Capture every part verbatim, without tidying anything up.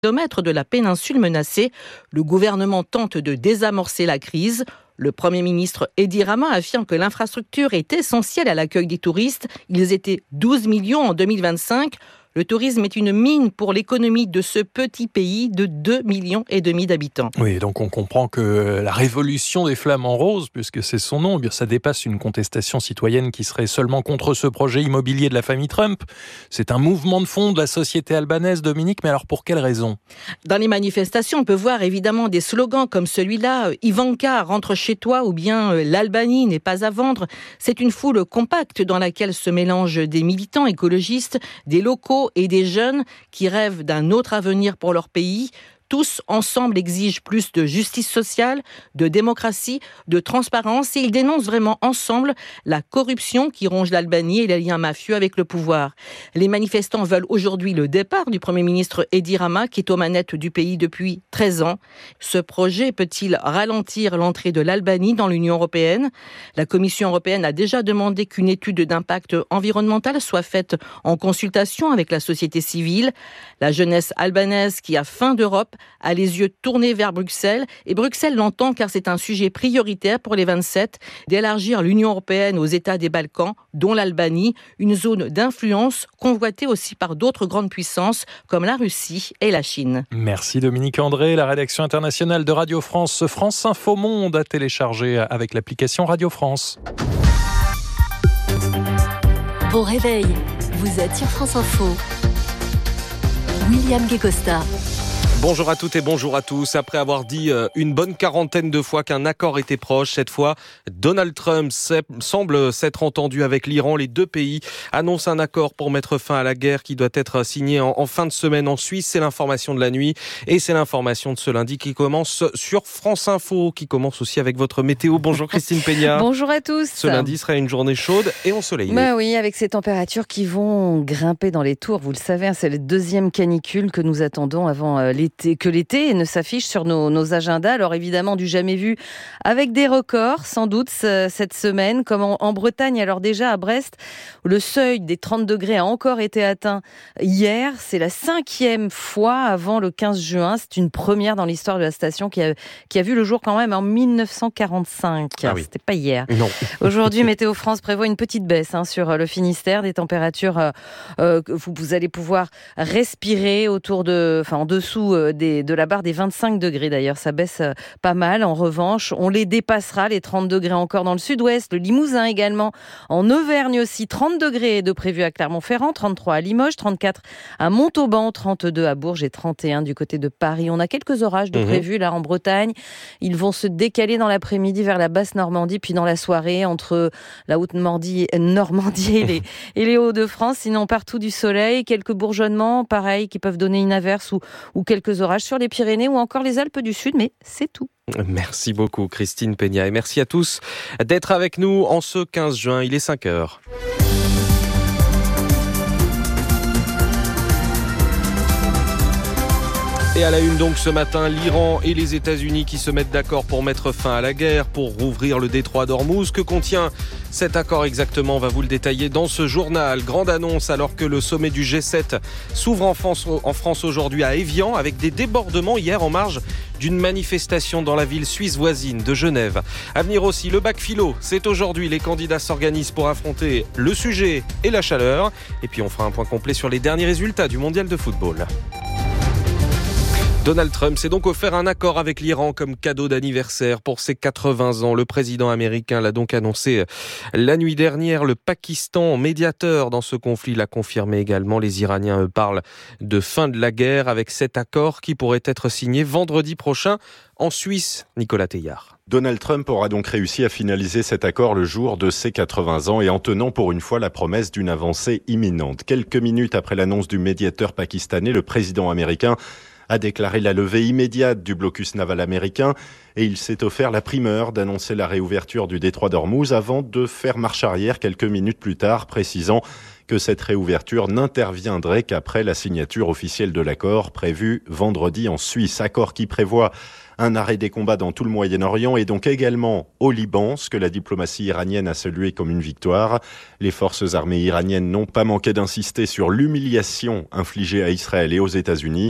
kilomètres de la péninsule menacée. Le gouvernement tente de désamorcer la crise. Le Premier ministre Edi Rama affirme que l'infrastructure est essentielle à l'accueil des touristes. Ils étaient douze millions en deux mille vingt-cinq. Le tourisme est une mine pour l'économie de ce petit pays de deux millions et demi d'habitants. Oui, donc on comprend que la révolution des flamants roses, puisque c'est son nom, eh bien ça dépasse une contestation citoyenne qui serait seulement contre ce projet immobilier de la famille Trump. C'est un mouvement de fond de la société albanaise, Dominique, mais alors pour quelle raison ? Dans les manifestations, on peut voir évidemment des slogans comme celui-là, « Ivanka, rentre chez toi » ou bien « L'Albanie n'est pas à vendre ». C'est une foule compacte dans laquelle se mélangent des militants écologistes, des locaux et des jeunes qui rêvent d'un autre avenir pour leur pays. Tous ensemble exigent plus de justice sociale, de démocratie, de transparence et ils dénoncent vraiment ensemble la corruption qui ronge l'Albanie et les liens mafieux avec le pouvoir. Les manifestants veulent aujourd'hui le départ du Premier ministre Edi Rama qui est aux manettes du pays depuis treize ans. Ce projet peut-il ralentir l'entrée de l'Albanie dans l'Union européenne ? La Commission européenne a déjà demandé qu'une étude d'impact environnemental soit faite en consultation avec la société civile. La jeunesse albanaise qui a faim d'Europe a les yeux tournés vers Bruxelles. Et Bruxelles l'entend car c'est un sujet prioritaire pour les vingt-sept d'élargir l'Union européenne aux États des Balkans, dont l'Albanie, une zone d'influence convoitée aussi par d'autres grandes puissances comme la Russie et la Chine. Merci Dominique André. La rédaction internationale de Radio France, France Info Monde, à télécharger avec l'application Radio France. Bon réveil, vous êtes sur France Info. William Guécosta. Bonjour à toutes et bonjour à tous. Après avoir dit une bonne quarantaine de fois qu'un accord était proche, cette fois, Donald Trump semble s'être entendu avec l'Iran. Les deux pays annoncent un accord pour mettre fin à la guerre qui doit être signé en fin de semaine en Suisse. C'est l'information de la nuit et c'est l'information de ce lundi qui commence sur France Info, qui commence aussi avec votre météo. Bonjour Christine Peña. Bonjour à tous. Ce lundi sera une journée chaude et ensoleillée. Bah oui, avec ces températures qui vont grimper dans les tours. Vous le savez, c'est la deuxième canicule que nous attendons avant l'été. que l'été ne s'affiche sur nos, nos agendas. Alors évidemment, du jamais vu avec des records, sans doute, cette semaine, comme en, en Bretagne. Alors déjà, à Brest, où le seuil des trente degrés a encore été atteint hier. C'est la cinquième fois avant le quinze juin. C'est une première dans l'histoire de la station qui a, qui a vu le jour quand même en dix-neuf cent quarante-cinq. Ah oui. C'était pas hier. Non. Aujourd'hui, Météo France prévoit une petite baisse hein, sur le Finistère, des températures euh, euh, que vous, vous allez pouvoir respirer autour de, enfin en dessous euh, Des, de la barre des vingt-cinq degrés d'ailleurs, ça baisse pas mal. En revanche, on les dépassera, les trente degrés encore dans le sud-ouest, le Limousin également, en Auvergne aussi, trente degrés de prévu à Clermont-Ferrand, trente-trois à Limoges, trente-quatre à Montauban, trente-deux à Bourges et trente et un du côté de Paris. On a quelques orages de mmh. prévus là en Bretagne, ils vont se décaler dans l'après-midi vers la basse Normandie, puis dans la soirée entre la haute Normandie, Normandie et, les, et les Hauts-de-France, sinon partout du soleil, quelques bourgeonnements pareil qui peuvent donner une averse ou, ou quelques orages sur les Pyrénées ou encore les Alpes du Sud, mais c'est tout. Merci beaucoup Christine Peña et merci à tous d'être avec nous en ce quinze juin, il est cinq heures. Et à la une donc ce matin, l'Iran et les États-Unis qui se mettent d'accord pour mettre fin à la guerre, pour rouvrir le détroit d'Ormuz. Que contient cet accord exactement ? On va vous le détailler dans ce journal. Grande annonce alors que le sommet du G sept s'ouvre en France, en France aujourd'hui à Évian avec des débordements hier en marge d'une manifestation dans la ville suisse voisine de Genève. À venir aussi, le bac philo. C'est aujourd'hui, les candidats s'organisent pour affronter le sujet et la chaleur. Et puis on fera un point complet sur les derniers résultats du mondial de football. Donald Trump s'est donc offert un accord avec l'Iran comme cadeau d'anniversaire pour ses quatre-vingts ans. Le président américain l'a donc annoncé la nuit dernière. Le Pakistan, médiateur dans ce conflit, l'a confirmé également. Les Iraniens, eux, parlent de fin de la guerre avec cet accord qui pourrait être signé vendredi prochain en Suisse. Nicolas Teillard. Donald Trump aura donc réussi à finaliser cet accord le jour de ses quatre-vingts ans et en tenant pour une fois la promesse d'une avancée imminente. Quelques minutes après l'annonce du médiateur pakistanais, le président américain a déclaré la levée immédiate du blocus naval américain et il s'est offert la primeur d'annoncer la réouverture du détroit d'Ormuz avant de faire marche arrière quelques minutes plus tard, précisant que cette réouverture n'interviendrait qu'après la signature officielle de l'accord prévu vendredi en Suisse. Accord qui prévoit un arrêt des combats dans tout le Moyen-Orient et donc également au Liban, ce que la diplomatie iranienne a salué comme une victoire. Les forces armées iraniennes n'ont pas manqué d'insister sur l'humiliation infligée à Israël et aux États-Unis.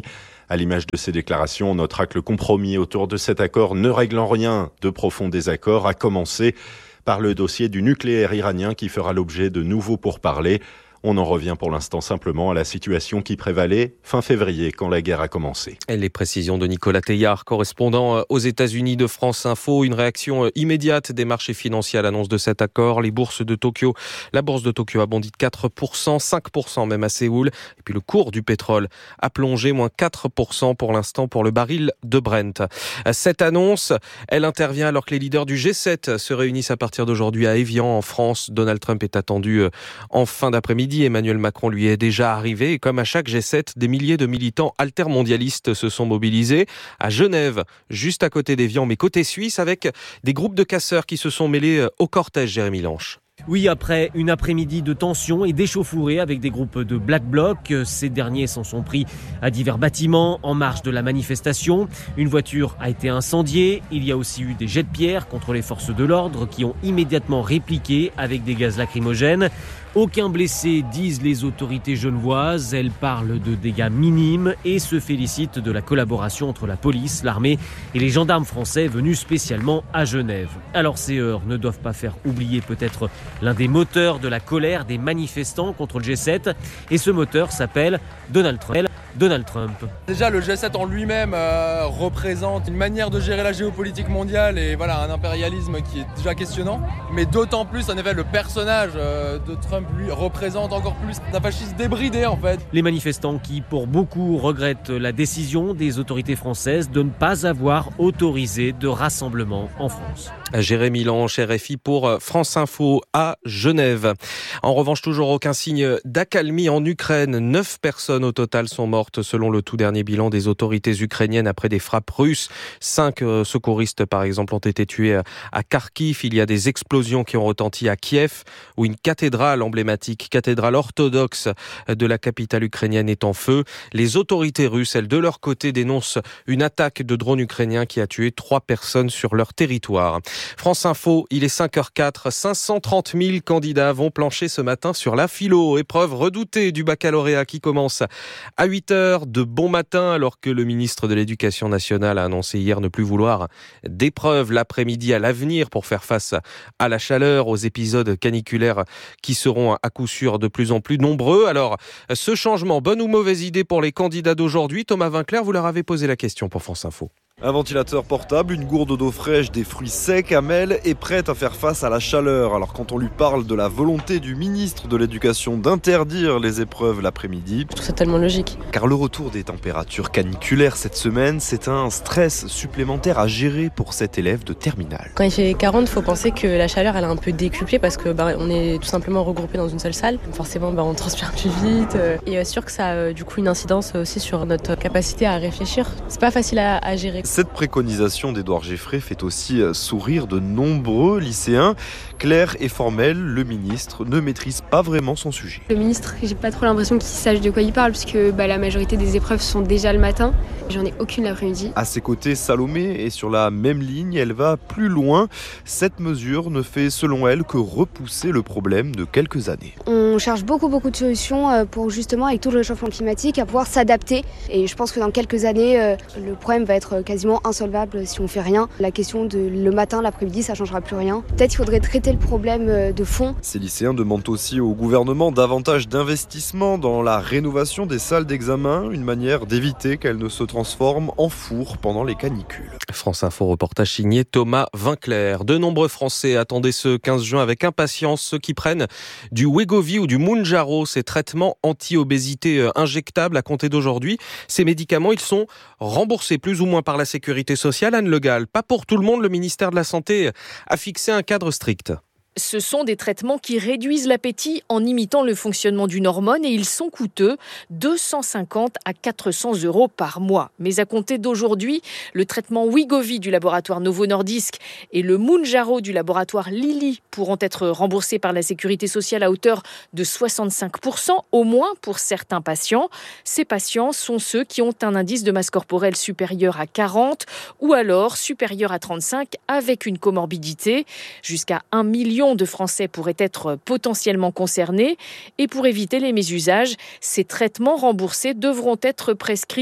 À l'image de ces déclarations, on notera que le compromis autour de cet accord ne réglant rien de profonds désaccords a commencé par le dossier du nucléaire iranien qui fera l'objet de nouveaux pourparlers. On en revient pour l'instant simplement à la situation qui prévalait fin février quand la guerre a commencé. Et les précisions de Nicolas Teillard, correspondant aux États-Unis de France Info. Une réaction immédiate des marchés financiers à l'annonce de cet accord. Les bourses de Tokyo, la bourse de Tokyo a bondi de quatre pour cent, cinq pour cent même à Séoul. Et puis le cours du pétrole a plongé moins quatre pour cent pour l'instant pour le baril de Brent. Cette annonce, elle intervient alors que les leaders du G sept se réunissent à partir d'aujourd'hui à Évian en France. Donald Trump est attendu en fin d'après-midi. Emmanuel Macron lui est déjà arrivé et comme à chaque G sept, des milliers de militants altermondialistes se sont mobilisés à Genève, juste à côté d'Évian, mais côté suisse, avec des groupes de casseurs qui se sont mêlés au cortège, Jérémy Lanche. Oui, après une après-midi de tension et d'échauffourée avec des groupes de Black Bloc, ces derniers s'en sont pris à divers bâtiments en marge de la manifestation. Une voiture a été incendiée. Il y a aussi eu des jets de pierre contre les forces de l'ordre qui ont immédiatement répliqué avec des gaz lacrymogènes. Aucun blessé, disent les autorités genevoises. Elles parlent de dégâts minimes et se félicitent de la collaboration entre la police, l'armée et les gendarmes français venus spécialement à Genève. Alors ces heurts ne doivent pas faire oublier peut-être l'un des moteurs de la colère des manifestants contre le G sept. Et ce moteur s'appelle Donald Trump. Donald Trump. Déjà, le G sept en lui-même euh, représente une manière de gérer la géopolitique mondiale et voilà, un impérialisme qui est déjà questionnant. Mais d'autant plus, en effet, le personnage euh, de Trump, lui, représente encore plus un fascisme débridé, en fait. Les manifestants qui, pour beaucoup, regrettent la décision des autorités françaises de ne pas avoir autorisé de rassemblement en France. Jérémy Lanche, R F I pour France Info à Genève. En revanche, toujours aucun signe d'accalmie en Ukraine. Neuf personnes au total sont mortes selon le tout dernier bilan des autorités ukrainiennes après des frappes russes. Cinq secouristes, par exemple, ont été tués à Kharkiv. Il y a des explosions qui ont retenti à Kiev, où une cathédrale emblématique, cathédrale orthodoxe de la capitale ukrainienne est en feu. Les autorités russes, elles, de leur côté, dénoncent une attaque de drones ukrainiens qui a tué trois personnes sur leur territoire. France Info, il est cinq heures quatre. cinq cent trente mille candidats vont plancher ce matin sur la philo, épreuve redoutée du baccalauréat qui commence à huit heures de bon matin, alors que le ministre de l'Éducation nationale a annoncé hier ne plus vouloir d'épreuves l'après-midi à l'avenir pour faire face à la chaleur, aux épisodes caniculaires qui seront à coup sûr de plus en plus nombreux. Alors, ce changement, bonne ou mauvaise idée pour les candidats d'aujourd'hui? Thomas Vinclair, vous leur avez posé la question pour France Info. Un ventilateur portable, une gourde d'eau fraîche, des fruits secs, Amel est prête à faire face à la chaleur. Alors quand on lui parle de la volonté du ministre de l'Éducation d'interdire les épreuves l'après-midi... Je trouve ça tellement logique. Car le retour des températures caniculaires cette semaine, c'est un stress supplémentaire à gérer pour cet élève de terminale. Quand il fait quarante, il faut penser que la chaleur elle a un peu décuplé parce que bah, on est tout simplement regroupés dans une seule salle. Forcément, bah, on transpire plus vite. Et euh, sûr que ça a euh, du coup une incidence aussi sur notre capacité à réfléchir. C'est pas facile à, à gérer. Cette préconisation d'Édouard Geffray fait aussi sourire de nombreux lycéens. Clair et formel, le ministre ne maîtrise pas vraiment son sujet. Le ministre, j'ai pas trop l'impression qu'il sache de quoi il parle puisque bah, la majorité des épreuves sont déjà le matin. J'en ai aucune l'après-midi. À ses côtés, Salomé est sur la même ligne, elle va plus loin. Cette mesure ne fait selon elle que repousser le problème de quelques années. On cherche beaucoup beaucoup de solutions pour justement, avec tout le réchauffement climatique, à pouvoir s'adapter. Et je pense que dans quelques années, le problème va être quasiment insolvable si on fait rien. La question de le matin, l'après-midi, ça changera plus rien. Peut-être qu'il faudrait traiter le problème de fond. Ces lycéens demandent aussi au gouvernement davantage d'investissement dans la rénovation des salles d'examen, une manière d'éviter qu'elles ne se transforment en four pendant les canicules. France Info, reportage signé Thomas Vinclair. De nombreux Français attendaient ce quinze juin avec impatience ceux qui prennent du Wegovy ou du Mounjaro, ces traitements anti-obésité injectables à compter d'aujourd'hui. Ces médicaments, ils sont remboursés plus ou moins par la sécurité sociale. Anne Le Gall, pas pour tout le monde, le ministère de la Santé a fixé un cadre strict. Ce sont des traitements qui réduisent l'appétit en imitant le fonctionnement d'une hormone et ils sont coûteux, deux cent cinquante à quatre cents euros par mois. Mais à compter d'aujourd'hui, le traitement Wegovy du laboratoire Novo Nordisk et le Mounjaro du laboratoire Lilly pourront être remboursés par la sécurité sociale à hauteur de soixante-cinq pour cent, au moins pour certains patients. Ces patients sont ceux qui ont un indice de masse corporelle supérieur à quarante ou alors supérieur à trente-cinq avec une comorbidité. Jusqu'à un million de Français pourraient être potentiellement concernés et pour éviter les mésusages, ces traitements remboursés devront être prescrits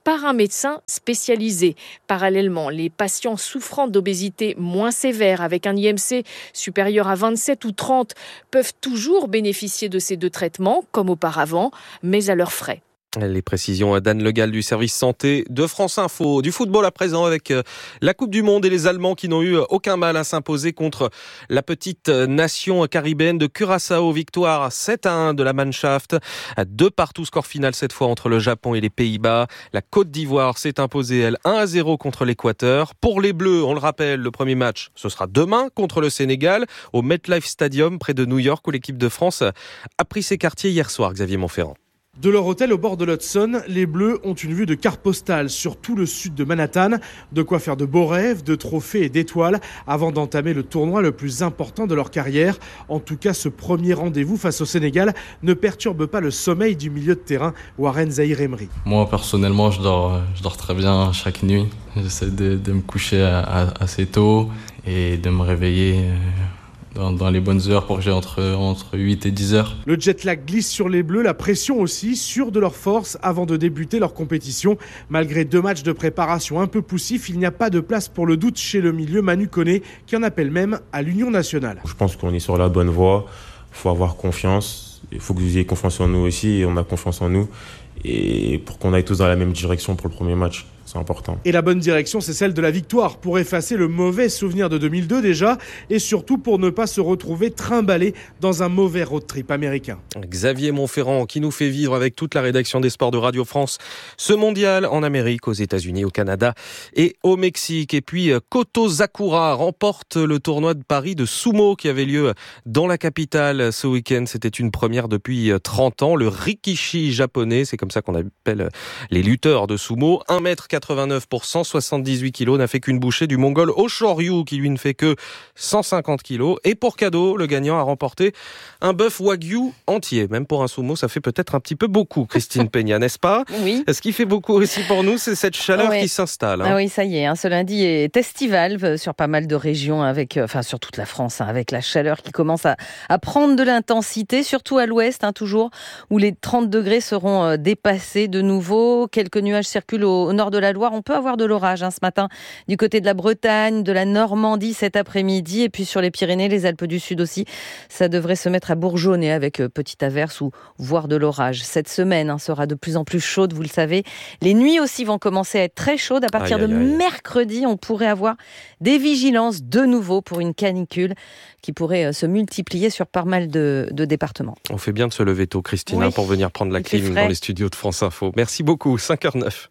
par un médecin spécialisé. Parallèlement, les patients souffrant d'obésité moins sévère avec un I M C supérieur à vingt-sept ou trente peuvent toujours bénéficier de ces deux traitements, comme auparavant, mais à leurs frais. Les précisions d'Anne Le Gall du service santé de France Info. Du football à présent avec la Coupe du Monde et les Allemands qui n'ont eu aucun mal à s'imposer contre la petite nation caribéenne de Curaçao. Victoire sept à un de la Mannschaft. Deux partout, score final cette fois entre le Japon et les Pays-Bas. La Côte d'Ivoire s'est imposée, elle, un à zéro contre l'Équateur. Pour les Bleus, on le rappelle, le premier match, ce sera demain contre le Sénégal au MetLife Stadium près de New York où l'équipe de France a pris ses quartiers hier soir. Xavier Montferrand. De leur hôtel au bord de l'Hudson, les Bleus ont une vue de carte postale sur tout le sud de Manhattan. De quoi faire de beaux rêves, de trophées et d'étoiles avant d'entamer le tournoi le plus important de leur carrière. En tout cas, ce premier rendez-vous face au Sénégal ne perturbe pas le sommeil du milieu de terrain Warren Zahir Emery. Moi, personnellement, je dors, je dors très bien chaque nuit. J'essaie de, de me coucher à, à, assez tôt et de me réveiller Dans, dans les bonnes heures pour que j'ai entre, entre huit et dix heures. Le jet lag glisse sur les Bleus, la pression aussi, sûrs de leur force avant de débuter leur compétition. Malgré deux matchs de préparation un peu poussifs, il n'y a pas de place pour le doute chez le milieu Manu Koné, qui en appelle même à l'Union nationale. Je pense qu'on est sur la bonne voie, il faut avoir confiance, il faut que vous ayez confiance en nous aussi, et on a confiance en nous, et pour qu'on aille tous dans la même direction pour le premier match. C'est important. Et la bonne direction, c'est celle de la victoire, pour effacer le mauvais souvenir de deux mille deux déjà, et surtout pour ne pas se retrouver trimballé dans un mauvais road trip américain. Xavier Montferrand qui nous fait vivre avec toute la rédaction des sports de Radio France ce mondial en Amérique, aux États-Unis, au Canada et au Mexique. Et puis Koto Zakura remporte le tournoi de Paris de sumo qui avait lieu dans la capitale ce week-end. C'était une première depuis trente ans. Le Rikishi japonais, c'est comme ça qu'on appelle les lutteurs de sumo. un mètre quatre-vingt-neuf pour cent soixante-dix-huit kilos, n'a fait qu'une bouchée du Mongol Oshoryu qui lui ne fait que cent cinquante kilos. Et pour cadeau, le gagnant a remporté un bœuf wagyu entier. Même pour un sumo, ça fait peut-être un petit peu beaucoup, Christine Peña, n'est-ce pas? Oui. Ce qui fait beaucoup aussi pour nous, c'est cette chaleur ouais. qui s'installe. Hein. Ah oui, ça y est, hein, ce lundi est estival sur pas mal de régions, avec, enfin sur toute la France, hein, avec la chaleur qui commence à, à prendre de l'intensité, surtout à l'ouest, hein, toujours, où les trente degrés seront euh, dépassés de nouveau. Quelques nuages circulent au, au nord de la Loire. On peut avoir de l'orage hein, ce matin du côté de la Bretagne, de la Normandie cet après-midi, et puis sur les Pyrénées, les Alpes du Sud aussi. Ça devrait se mettre à bourgeonner avec euh, petite averse ou voire de l'orage. Cette semaine hein, sera de plus en plus chaude, vous le savez. Les nuits aussi vont commencer à être très chaudes. À partir aïe, aïe, de aïe. mercredi, on pourrait avoir des vigilances de nouveau pour une canicule qui pourrait euh, se multiplier sur pas mal de, de départements. On fait bien de se lever tôt, Christine, oui. hein, pour venir prendre la clim dans les studios de France Info. Merci beaucoup, cinq heures neuf.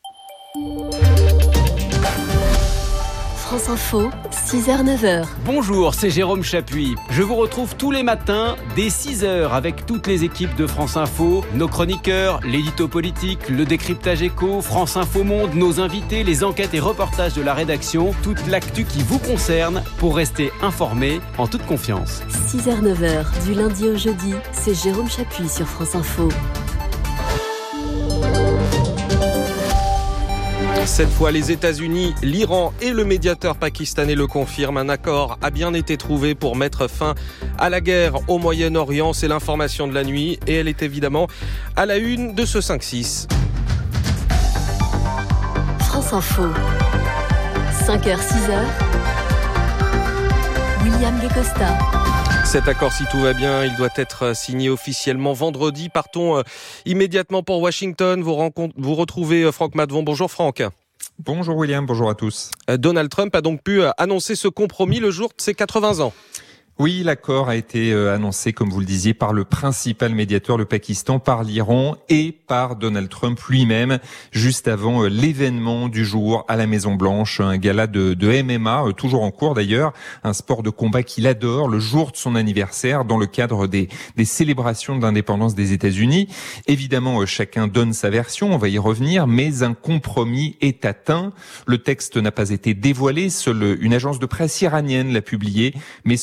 France Info, six heures neuf heures. Bonjour, c'est Jérôme Chapuis. Je vous retrouve tous les matins dès six heures avec toutes les équipes de France Info, nos chroniqueurs, l'édito politique, le décryptage éco, France Info Monde, nos invités, les enquêtes et reportages de la rédaction, toute l'actu qui vous concerne pour rester informé en toute confiance. six heures neuf heures, du lundi au jeudi, c'est Jérôme Chapuis sur France Info. Cette fois, les États-Unis, l'Iran et le médiateur pakistanais le confirment. Un accord a bien été trouvé pour mettre fin à la guerre au Moyen-Orient. C'est l'information de la nuit et elle est évidemment à la une de ce cinq six. France Info, cinq heures six heures, William Guécosta. Cet accord, si tout va bien, il doit être signé officiellement vendredi. Partons immédiatement pour Washington. Vous, rencontre... vous retrouvez Franck Madvon. Bonjour Franck. Bonjour William, bonjour à tous. Donald Trump a donc pu annoncer ce compromis le jour de ses quatre-vingts ans. Oui, l'accord a été annoncé, comme vous le disiez, par le principal médiateur, le Pakistan, par l'Iran et par Donald Trump lui-même, juste avant l'événement du jour à la Maison-Blanche, un gala de, de M M A, toujours en cours d'ailleurs, un sport de combat qu'il adore, le jour de son anniversaire, dans le cadre des, des célébrations de l'indépendance des États-Unis. Évidemment, chacun donne sa version, on va y revenir, mais un compromis est atteint. Le texte n'a pas été dévoilé, seule une agence de presse iranienne l'a publié, mais son authentification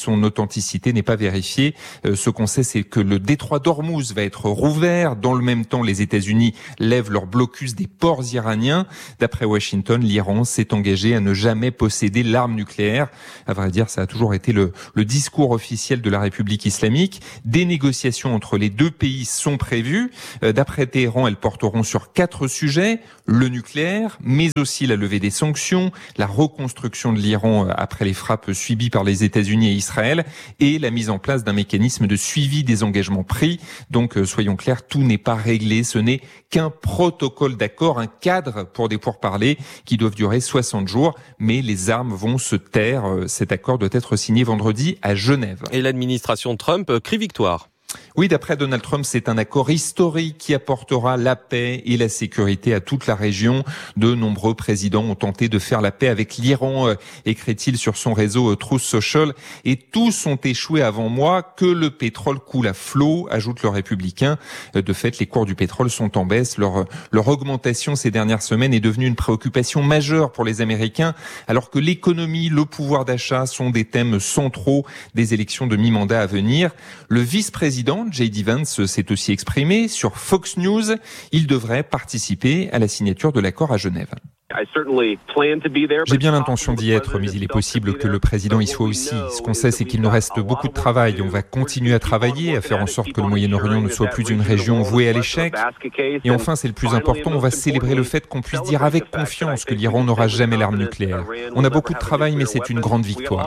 authenticité n'est pas vérifiée. Euh, ce qu'on sait, c'est que le détroit d'Ormuz va être rouvert. Dans le même temps, les États-Unis lèvent leur blocus des ports iraniens. D'après Washington, l'Iran s'est engagé à ne jamais posséder l'arme nucléaire. À vrai dire, ça a toujours été le, le discours officiel de la République islamique. Des négociations entre les deux pays sont prévues. Euh, d'après Téhéran, elles porteront sur quatre sujets. Le nucléaire, mais aussi la levée des sanctions, la reconstruction de l'Iran après les frappes subies par les États-Unis et Israël, et la mise en place d'un mécanisme de suivi des engagements pris. Donc, euh, soyons clairs, tout n'est pas réglé. Ce n'est qu'un protocole d'accord, un cadre pour des pourparlers qui doivent durer soixante jours. Mais les armes vont se taire. Cet accord doit être signé vendredi à Genève. Et l'administration Trump crie victoire. Oui, d'après Donald Trump, c'est un accord historique qui apportera la paix et la sécurité à toute la région. De nombreux présidents ont tenté de faire la paix avec l'Iran, euh, écrit-il sur son réseau euh, Truth Social, et tous ont échoué avant moi, que le pétrole coule à flot, ajoute le républicain. Euh, de fait, les cours du pétrole sont en baisse. Leur, leur augmentation ces dernières semaines est devenue une préoccupation majeure pour les Américains, alors que l'économie, le pouvoir d'achat sont des thèmes centraux des élections de mi-mandat à venir. Le vice-président J D Vance s'est aussi exprimé sur Fox News. Il devrait participer à la signature de l'accord à Genève. J'ai bien l'intention d'y être, mais il est possible que le président y soit aussi. Ce qu'on sait, c'est qu'il nous reste beaucoup de travail. On va continuer à travailler, à faire en sorte que le Moyen-Orient ne soit plus une région vouée à l'échec. Et enfin, c'est le plus important, on va célébrer le fait qu'on puisse dire avec confiance que l'Iran n'aura jamais l'arme nucléaire. On a beaucoup de travail, mais c'est une grande victoire.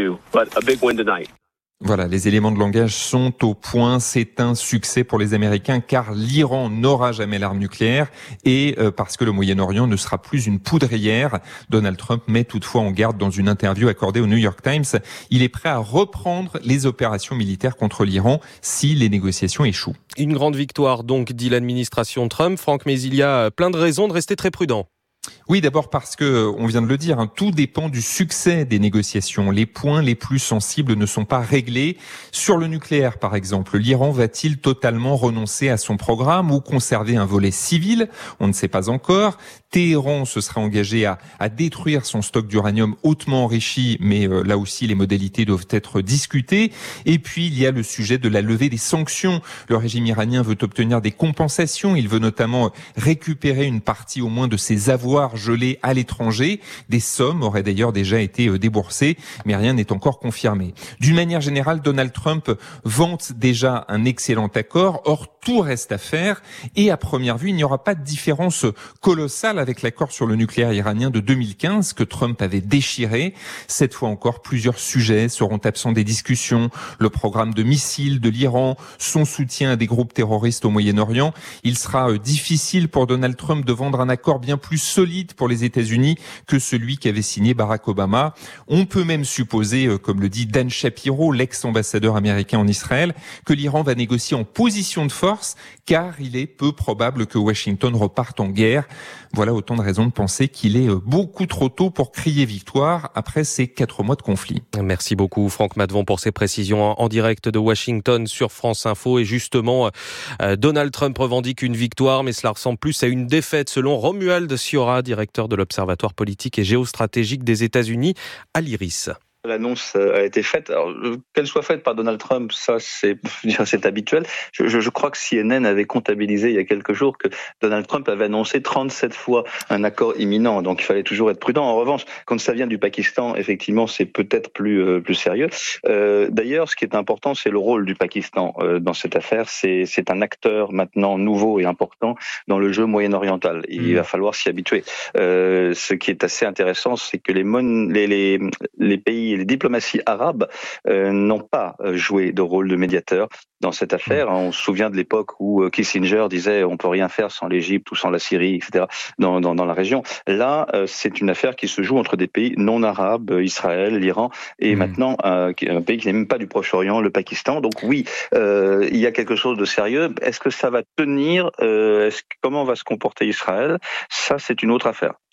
Voilà, les éléments de langage sont au point. C'est un succès pour les Américains car l'Iran n'aura jamais l'arme nucléaire et euh, parce que le Moyen-Orient ne sera plus une poudrière. Donald Trump met toutefois en garde dans une interview accordée au New York Times. Il est prêt à reprendre les opérations militaires contre l'Iran si les négociations échouent. Une grande victoire donc, dit l'administration Trump. Franck, mais il y a plein de raisons de rester très prudent. Oui, d'abord parce que, on vient de le dire, hein, tout dépend du succès des négociations. Les points les plus sensibles ne sont pas réglés. Sur le nucléaire, par exemple, l'Iran va-t-il totalement renoncer à son programme ou conserver un volet civil ? On ne sait pas encore. Téhéran se sera engagé à, à détruire son stock d'uranium hautement enrichi, mais euh, là aussi les modalités doivent être discutées. Et puis il y a le sujet de la levée des sanctions. Le régime iranien veut obtenir des compensations. Il veut notamment récupérer une partie au moins de ses avoirs gelés à l'étranger. Des sommes auraient d'ailleurs déjà été déboursées, mais rien n'est encore confirmé. D'une manière générale, Donald Trump vante déjà un excellent accord. Or, tout reste à faire. Et à première vue, il n'y aura pas de différence colossale avec l'accord sur le nucléaire iranien de deux mille quinze que Trump avait déchiré. Cette fois encore, plusieurs sujets seront absents des discussions. Le programme de missiles de l'Iran, son soutien à des groupes terroristes au Moyen-Orient. Il sera difficile pour Donald Trump de vendre un accord bien plus solide pour les États-Unis que celui qu'avait signé Barack Obama. On peut même supposer, comme le dit Dan Shapiro, l'ex-ambassadeur américain en Israël, que l'Iran va négocier en position de force, car il est peu probable que Washington reparte en guerre. Voilà autant de raisons de penser qu'il est beaucoup trop tôt pour crier victoire après ces quatre mois de conflit. Merci beaucoup Franck Madvon pour ces précisions en direct de Washington sur France Info. Et justement, Donald Trump revendique une victoire, mais cela ressemble plus à une défaite selon Romuald Sciorra, directeur de l'Observatoire politique et géostratégique des États-Unis à l'Iris. L'annonce a été faite. Alors, qu'elle soit faite par Donald Trump, ça c'est, c'est habituel. Je, je, je crois que C N N avait comptabilisé il y a quelques jours que Donald Trump avait annoncé trente-sept fois un accord imminent. Donc il fallait toujours être prudent. En revanche, quand ça vient du Pakistan, effectivement, c'est peut-être plus euh, plus sérieux. Euh, d'ailleurs, ce qui est important, c'est le rôle du Pakistan euh, dans cette affaire. C'est c'est un acteur maintenant nouveau et important dans le jeu moyen-oriental. Il mmh. va falloir s'y habituer. Euh, ce qui est assez intéressant, c'est que les mon- les, les les pays les diplomaties arabes euh, n'ont pas joué de rôle de médiateur dans cette affaire. On se souvient de l'époque où Kissinger disait on peut rien faire sans l'Égypte ou sans la Syrie, et cetera. Dans, dans, dans la région. Là, euh, c'est une affaire qui se joue entre des pays non arabes, Israël, l'Iran, et mmh. maintenant euh, un pays qui n'est même pas du Proche-Orient, le Pakistan. Donc oui, euh, il y a quelque chose de sérieux. Est-ce que ça va tenir euh, est-ce, Comment va se comporter Israël ? Ça, c'est une autre affaire.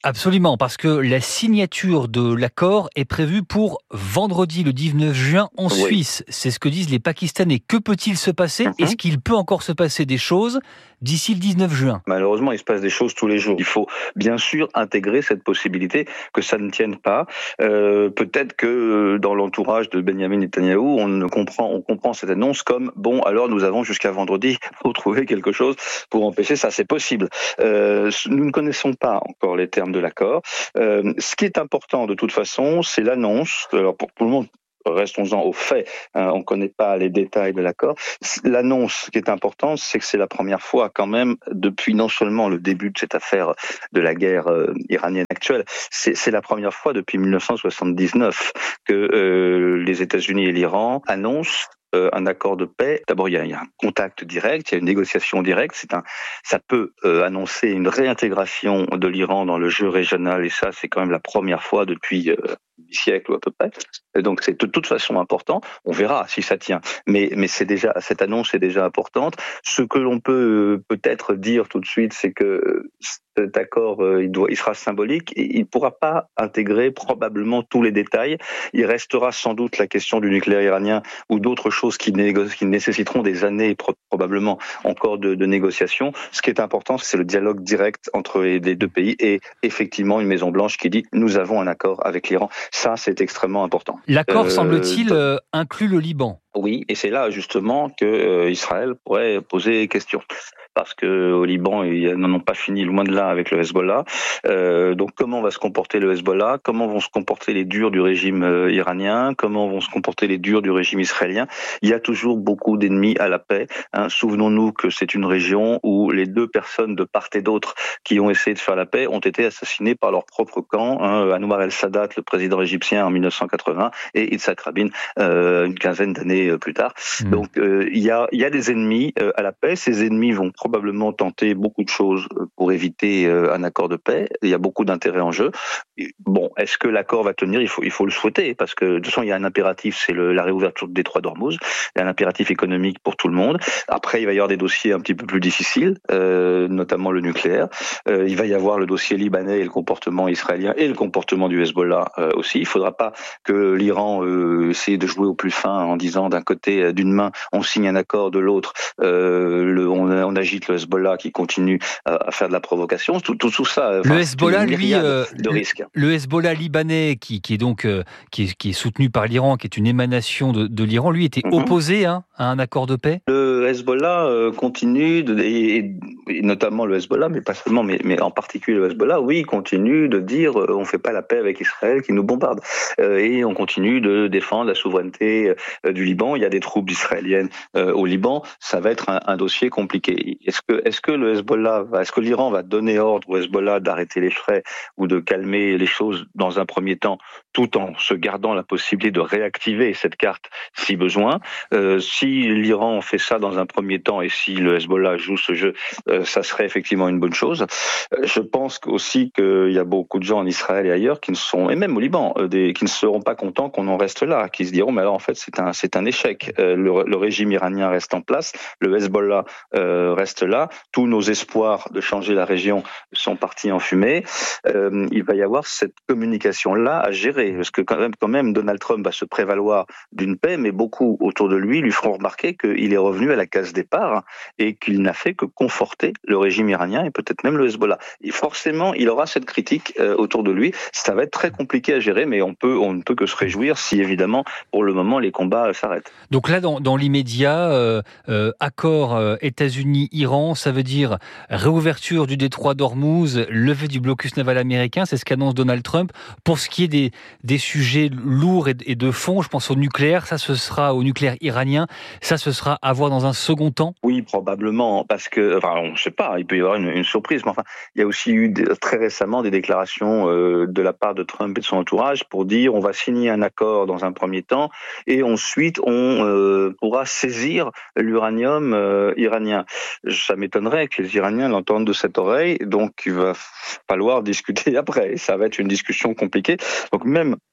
Absolument, parce que la signature de l'accord est prévue pour vendredi, le dix-neuf juin, en oui. Suisse. C'est ce que disent les Pakistanais. Que peut-il se passer ? Mm-hmm. Est-ce qu'il peut encore se passer des choses d'ici le dix-neuf juin ? Malheureusement, il se passe des choses tous les jours. Il faut bien sûr intégrer cette possibilité que ça ne tienne pas. Euh, peut-être que dans l'entourage de Benjamin Netanyahou, on ne comprend, on comprend cette annonce comme bon, alors nous avons jusqu'à vendredi pour trouver quelque chose pour empêcher ça. C'est possible. Euh, nous ne connaissons pas encore les termes de l'accord. Euh, ce qui est important de toute façon, c'est l'annonce. Alors pour tout le monde. Restons-en aux faits, hein, on ne connaît pas les détails de l'accord. L'annonce qui est importante, c'est que c'est la première fois quand même, depuis non seulement le début de cette affaire de la guerre euh, iranienne actuelle, c'est, c'est la première fois depuis dix-neuf cent soixante-dix-neuf que euh, les États-Unis et l'Iran annoncent Euh, un accord de paix. D'abord, il y, a, il y a un contact direct, il y a une négociation directe. C'est un, ça peut euh, annoncer une réintégration de l'Iran dans le jeu régional, et ça, c'est quand même la première fois depuis euh, dix siècles ou à peu près. Et donc, c'est de toute façon important. On verra si ça tient. Mais, mais c'est déjà, cette annonce est déjà importante. Ce que l'on peut euh, peut-être dire tout de suite, c'est que cet accord, euh, il, doit, il sera symbolique. Il ne pourra pas intégrer probablement tous les détails. Il restera sans doute la question du nucléaire iranien ou d'autres choses qui, négo- qui nécessiteront des années pro- probablement encore de, de négociations. Ce qui est important, c'est le dialogue direct entre les, les deux pays et effectivement une Maison-Blanche qui dit « nous avons un accord avec l'Iran ». Ça, c'est extrêmement important. L'accord, euh, semble-t-il, donc, euh, inclut le Liban. Oui, et c'est là justement que euh, Israël pourrait poser question. Parce que au Liban, ils n'en ont pas fini, loin de là, avec le Hezbollah. Euh, donc, comment va se comporter le Hezbollah ? Comment vont se comporter les durs du régime euh, iranien ? Comment vont se comporter les durs du régime israélien ? Il y a toujours beaucoup d'ennemis à la paix. Hein. Souvenons-nous que c'est une région où les deux personnes de part et d'autre qui ont essayé de faire la paix ont été assassinées par leur propre camp. Hein. Anwar el-Sadat, le président égyptien, en dix-neuf cent quatre-vingts, et Yitzhak Rabin, euh, une quinzaine d'années plus tard. Mmh. Donc, euh, il y a, il y a des ennemis euh, à la paix. Ces ennemis vont probablement tenter beaucoup de choses pour éviter euh, un accord de paix. Il y a beaucoup d'intérêts en jeu. Bon, est-ce que l'accord va tenir ? Il faut, il faut le souhaiter, parce que de toute façon, il y a un impératif, c'est le, la réouverture du détroit d'Ormuz. Il y a un impératif économique pour tout le monde. Après, il va y avoir des dossiers un petit peu plus difficiles, euh, notamment le nucléaire. Euh, il va y avoir le dossier libanais et le comportement israélien et le comportement du Hezbollah euh, aussi. Il ne faudra pas que l'Iran euh, essaie de jouer au plus fin en disant d'un côté, d'une main, on signe un accord, de l'autre, euh, le, on, on agite le Hezbollah qui continue à, à faire de la provocation. Tout, tout, tout ça. Le Hezbollah, lui, euh, de risques. Le Hezbollah libanais, qui, qui est donc euh, qui, est, qui est soutenu par l'Iran, qui est une émanation de, de l'Iran, lui était mm-hmm. opposé hein, à un accord de paix. Le Hezbollah euh, continue, de, et, et notamment le Hezbollah, mais pas seulement, mais, mais en particulier le Hezbollah, oui, continue de dire euh, on fait pas la paix avec Israël qui nous bombarde, euh, et on continue de défendre la souveraineté euh, du Liban. Il y a des troupes israéliennes euh, au Liban. Ça va être un, un dossier compliqué. Est-ce que, est-ce que le Hezbollah, va, est-ce que l'Iran va donner ordre au Hezbollah d'arrêter les frais ou de calmer les choses dans un premier temps, tout en se gardant la possibilité de réactiver cette carte si besoin. Euh, si l'Iran fait ça dans un premier temps et si le Hezbollah joue ce jeu, euh, ça serait effectivement une bonne chose. Euh, je pense aussi qu'il y a beaucoup de gens en Israël et ailleurs qui ne sont, et même au Liban, euh, des, qui ne seront pas contents qu'on en reste là, qui se diront mais alors en fait c'est un c'est un échec. Euh, le, le régime iranien reste en place, le Hezbollah euh, reste là, tous nos espoirs de changer la région sont partis en fumée. Euh, il va y avoir cette communication-là à gérer, parce que quand même, quand même Donald Trump va se prévaloir d'une paix, mais beaucoup autour de lui lui feront remarquer qu'il est revenu à la case départ et qu'il n'a fait que conforter le régime iranien et peut-être même le Hezbollah. Et forcément, il aura cette critique euh, autour de lui. Ça va être très compliqué à gérer, mais on peut, on ne peut que se réjouir si évidemment, pour le moment, les combats euh, s'arrêtent. Donc là, dans, dans l'immédiat, euh, euh, accord euh, États-Unis-Iran, ça veut dire réouverture du détroit d'Ormuz, levée du blocus naval américain, c'est ce qu'annonce Donald Trump. Pour ce qui est des, des sujets lourds et, et de fond, je pense au nucléaire, ça ce sera au nucléaire iranien, ça ce sera à voir dans un second temps. Oui, probablement, parce que, enfin, on ne sait pas, il peut y avoir une, une surprise, mais enfin, il y a aussi eu des, très récemment des déclarations euh, de la part de Trump et de son entourage pour dire on va signer un accord dans un premier temps et ensuite on euh, pourra saisir l'uranium euh, iranien. Ça m'étonnerait que les Iraniens l'entendent de cette oreille, donc il va falloir discuter après. Ça va être une discussion compliquée. Donc même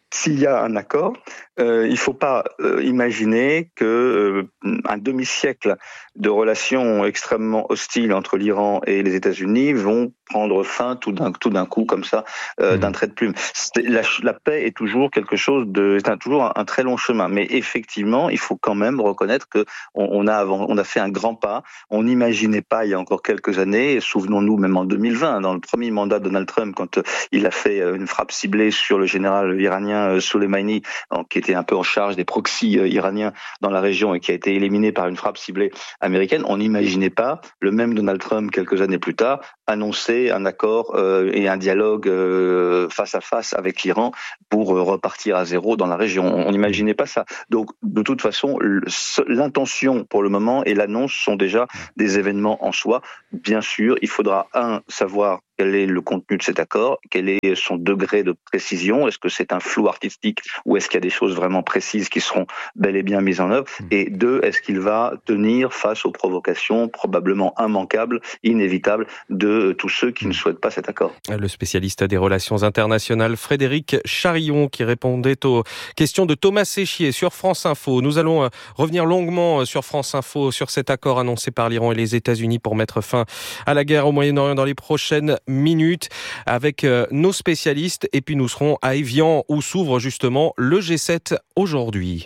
s'il y a un accord, euh, il ne faut pas euh, imaginer que euh, un demi-siècle de relations extrêmement hostiles entre l'Iran et les États-Unis vont prendre fin tout d'un, tout d'un coup comme ça, euh, mmh. d'un trait de plume. C'est, la, la paix est toujours quelque chose de, c'est un, toujours un, un très long chemin. Mais effectivement, il faut quand même reconnaître que on, on a avant, on a fait un grand pas. On n'imaginait pas il y a encore quelques années. Souvenons-nous même en deux mille vingt, dans le premier mandat de Donald Trump, quand euh, il a fait euh, une frappe ciblée sur le général iranien euh, Soleimani, euh, qui était un peu en charge des proxys euh, iraniens dans la région et qui a été éliminé par une frappe ciblée américaine. On n'imaginait pas le même Donald Trump quelques années plus tard annoncer un accord euh, et un dialogue euh, face à face avec l'Iran pour euh, repartir à zéro dans la région. On n'imaginait pas ça. Donc, de toute façon, l'intention pour le moment et l'annonce sont déjà des événements en soi. Bien sûr, il faudra, un, savoir quel est le contenu de cet accord, quel est son degré de précision, est-ce que c'est un flou artistique ou est-ce qu'il y a des choses vraiment précises qui seront bel et bien mises en œuvre, et deux, est-ce qu'il va tenir face aux provocations probablement immanquables, inévitables de tous ceux qui ne souhaitent pas cet accord. Le spécialiste des relations internationales Frédéric Charillon qui répondait aux questions de Thomas Séchier sur France Info. Nous allons revenir longuement sur France Info sur cet accord annoncé par l'Iran et les États-Unis pour mettre fin à la guerre au Moyen-Orient dans les prochaines minutes avec nos spécialistes, et puis nous serons à Évian où s'ouvre justement le G sept aujourd'hui.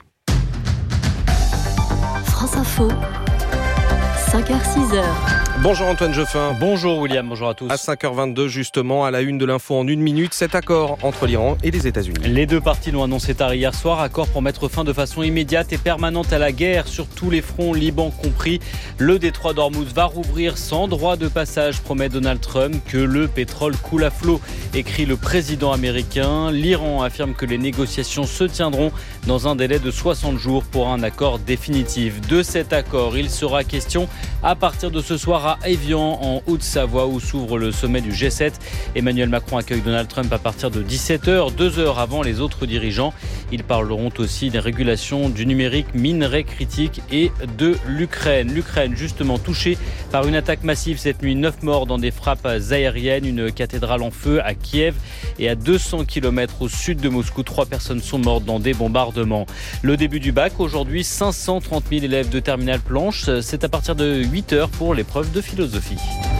France Info, cinq heures six heures. Bonjour Antoine Geoffin. Bonjour William, bonjour à tous. À cinq heures vingt-deux justement, à la une de l'info en une minute, cet accord entre l'Iran et les États-Unis. Les deux parties l'ont annoncé tard hier soir, accord pour mettre fin de façon immédiate et permanente à la guerre sur tous les fronts, Liban compris. Le détroit d'Ormuz va rouvrir sans droit de passage, promet Donald Trump, que le pétrole coule à flot, écrit le président américain. L'Iran affirme que les négociations se tiendront dans un délai de soixante jours pour un accord définitif. De cet accord, il sera question à partir de ce soir à Évian, en Haute-Savoie, où s'ouvre le sommet du G sept. Emmanuel Macron accueille Donald Trump à partir de dix-sept heures, deux heures avant les autres dirigeants. Ils parleront aussi des régulations du numérique, minerais critiques et de l'Ukraine. L'Ukraine, justement touchée par une attaque massive cette nuit, neuf morts dans des frappes aériennes, une cathédrale en feu à Kiev et à deux cents kilomètres au sud de Moscou. Trois personnes sont mortes dans des bombardements. Le début du bac, aujourd'hui, cinq cent trente mille élèves de terminale planche. C'est à partir de huit heures pour l'épreuve de philosophie.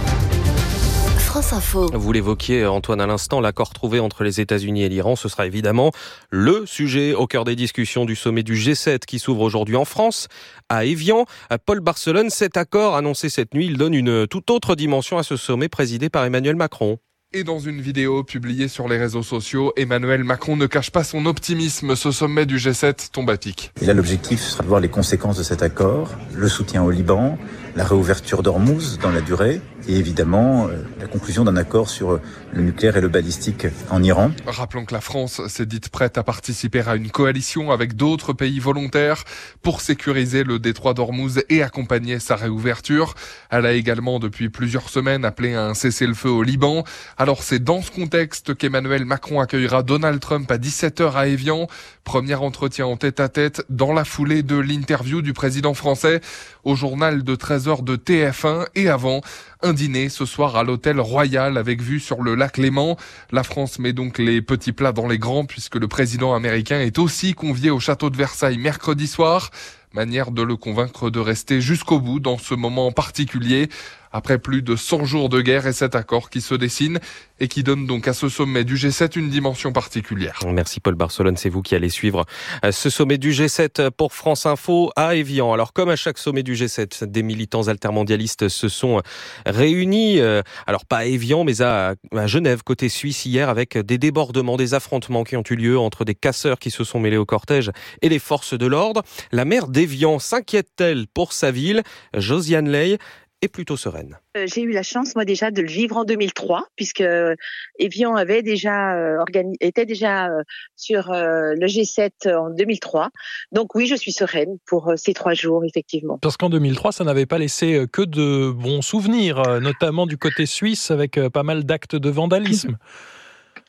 France Info. Vous l'évoquiez, Antoine, à l'instant, l'accord trouvé entre les États-Unis et l'Iran, ce sera évidemment le sujet au cœur des discussions du sommet du G sept qui s'ouvre aujourd'hui en France, à Évian. Paul Barcelone, cet accord annoncé cette nuit, il donne une toute autre dimension à ce sommet présidé par Emmanuel Macron. Et dans une vidéo publiée sur les réseaux sociaux, Emmanuel Macron ne cache pas son optimisme. Ce sommet du G sept tombe à pic. Et là, l'objectif sera de voir les conséquences de cet accord, le soutien au Liban, la réouverture d'Ormuz dans la durée et évidemment euh, la conclusion d'un accord sur le nucléaire et le balistique en Iran. Rappelons que la France s'est dite prête à participer à une coalition avec d'autres pays volontaires pour sécuriser le détroit d'Ormuz et accompagner sa réouverture. Elle a également depuis plusieurs semaines appelé à un cessez-le-feu au Liban. Alors c'est dans ce contexte qu'Emmanuel Macron accueillera Donald Trump à dix-sept heures à Évian. Premier entretien en tête-à-tête dans la foulée de l'interview du président français au journal de treize heures de T F un et avant un dîner ce soir à l'hôtel Royal avec vue sur le lac Léman. La France met donc les petits plats dans les grands puisque le président américain est aussi convié au château de Versailles mercredi soir. Manière de le convaincre de rester jusqu'au bout dans ce moment particulier. Après plus de cent jours de guerre et cet accord qui se dessine et qui donne donc à ce sommet du G sept une dimension particulière. Merci Paul Barcelone, c'est vous qui allez suivre ce sommet du G sept pour France Info à Évian. Alors comme à chaque sommet du G sept, des militants altermondialistes se sont réunis, alors pas à Évian mais à, à Genève côté suisse hier avec des débordements, des affrontements qui ont eu lieu entre des casseurs qui se sont mêlés au cortège et les forces de l'ordre. La maire d'Évian s'inquiète-t-elle pour sa ville? Josiane Ley est plutôt sereine. Euh, j'ai eu la chance, moi, déjà, de le vivre en deux mille trois, puisque euh, Évian avait déjà euh, organi- était déjà euh, sur euh, le G sept en deux mille trois. Donc oui, je suis sereine pour euh, ces trois jours, effectivement. Parce qu'en deux mille trois, ça n'avait pas laissé que de bons souvenirs, notamment du côté suisse, avec pas mal d'actes de vandalisme.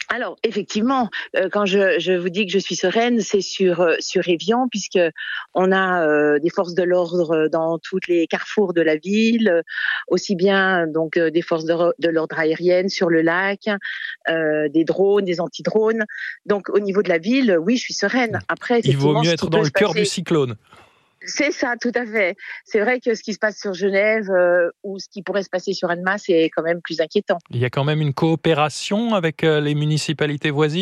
Alors effectivement, euh, quand je, je vous dis que je suis sereine, c'est sur euh, sur Évian, puisque on a euh, des forces de l'ordre dans tous les carrefours de la ville, euh, aussi bien donc euh, des forces de, de l'ordre aérienne sur le lac, euh, des drones, des anti-drones. Donc au niveau de la ville, oui, je suis sereine. Après, il vaut mieux être dans le cœur du cyclone. C'est ça, tout à fait. C'est vrai que ce qui se passe sur Genève euh, ou ce qui pourrait se passer sur Annemasse, c'est quand même plus inquiétant. Il y a quand même une coopération avec euh, les municipalités voisines ?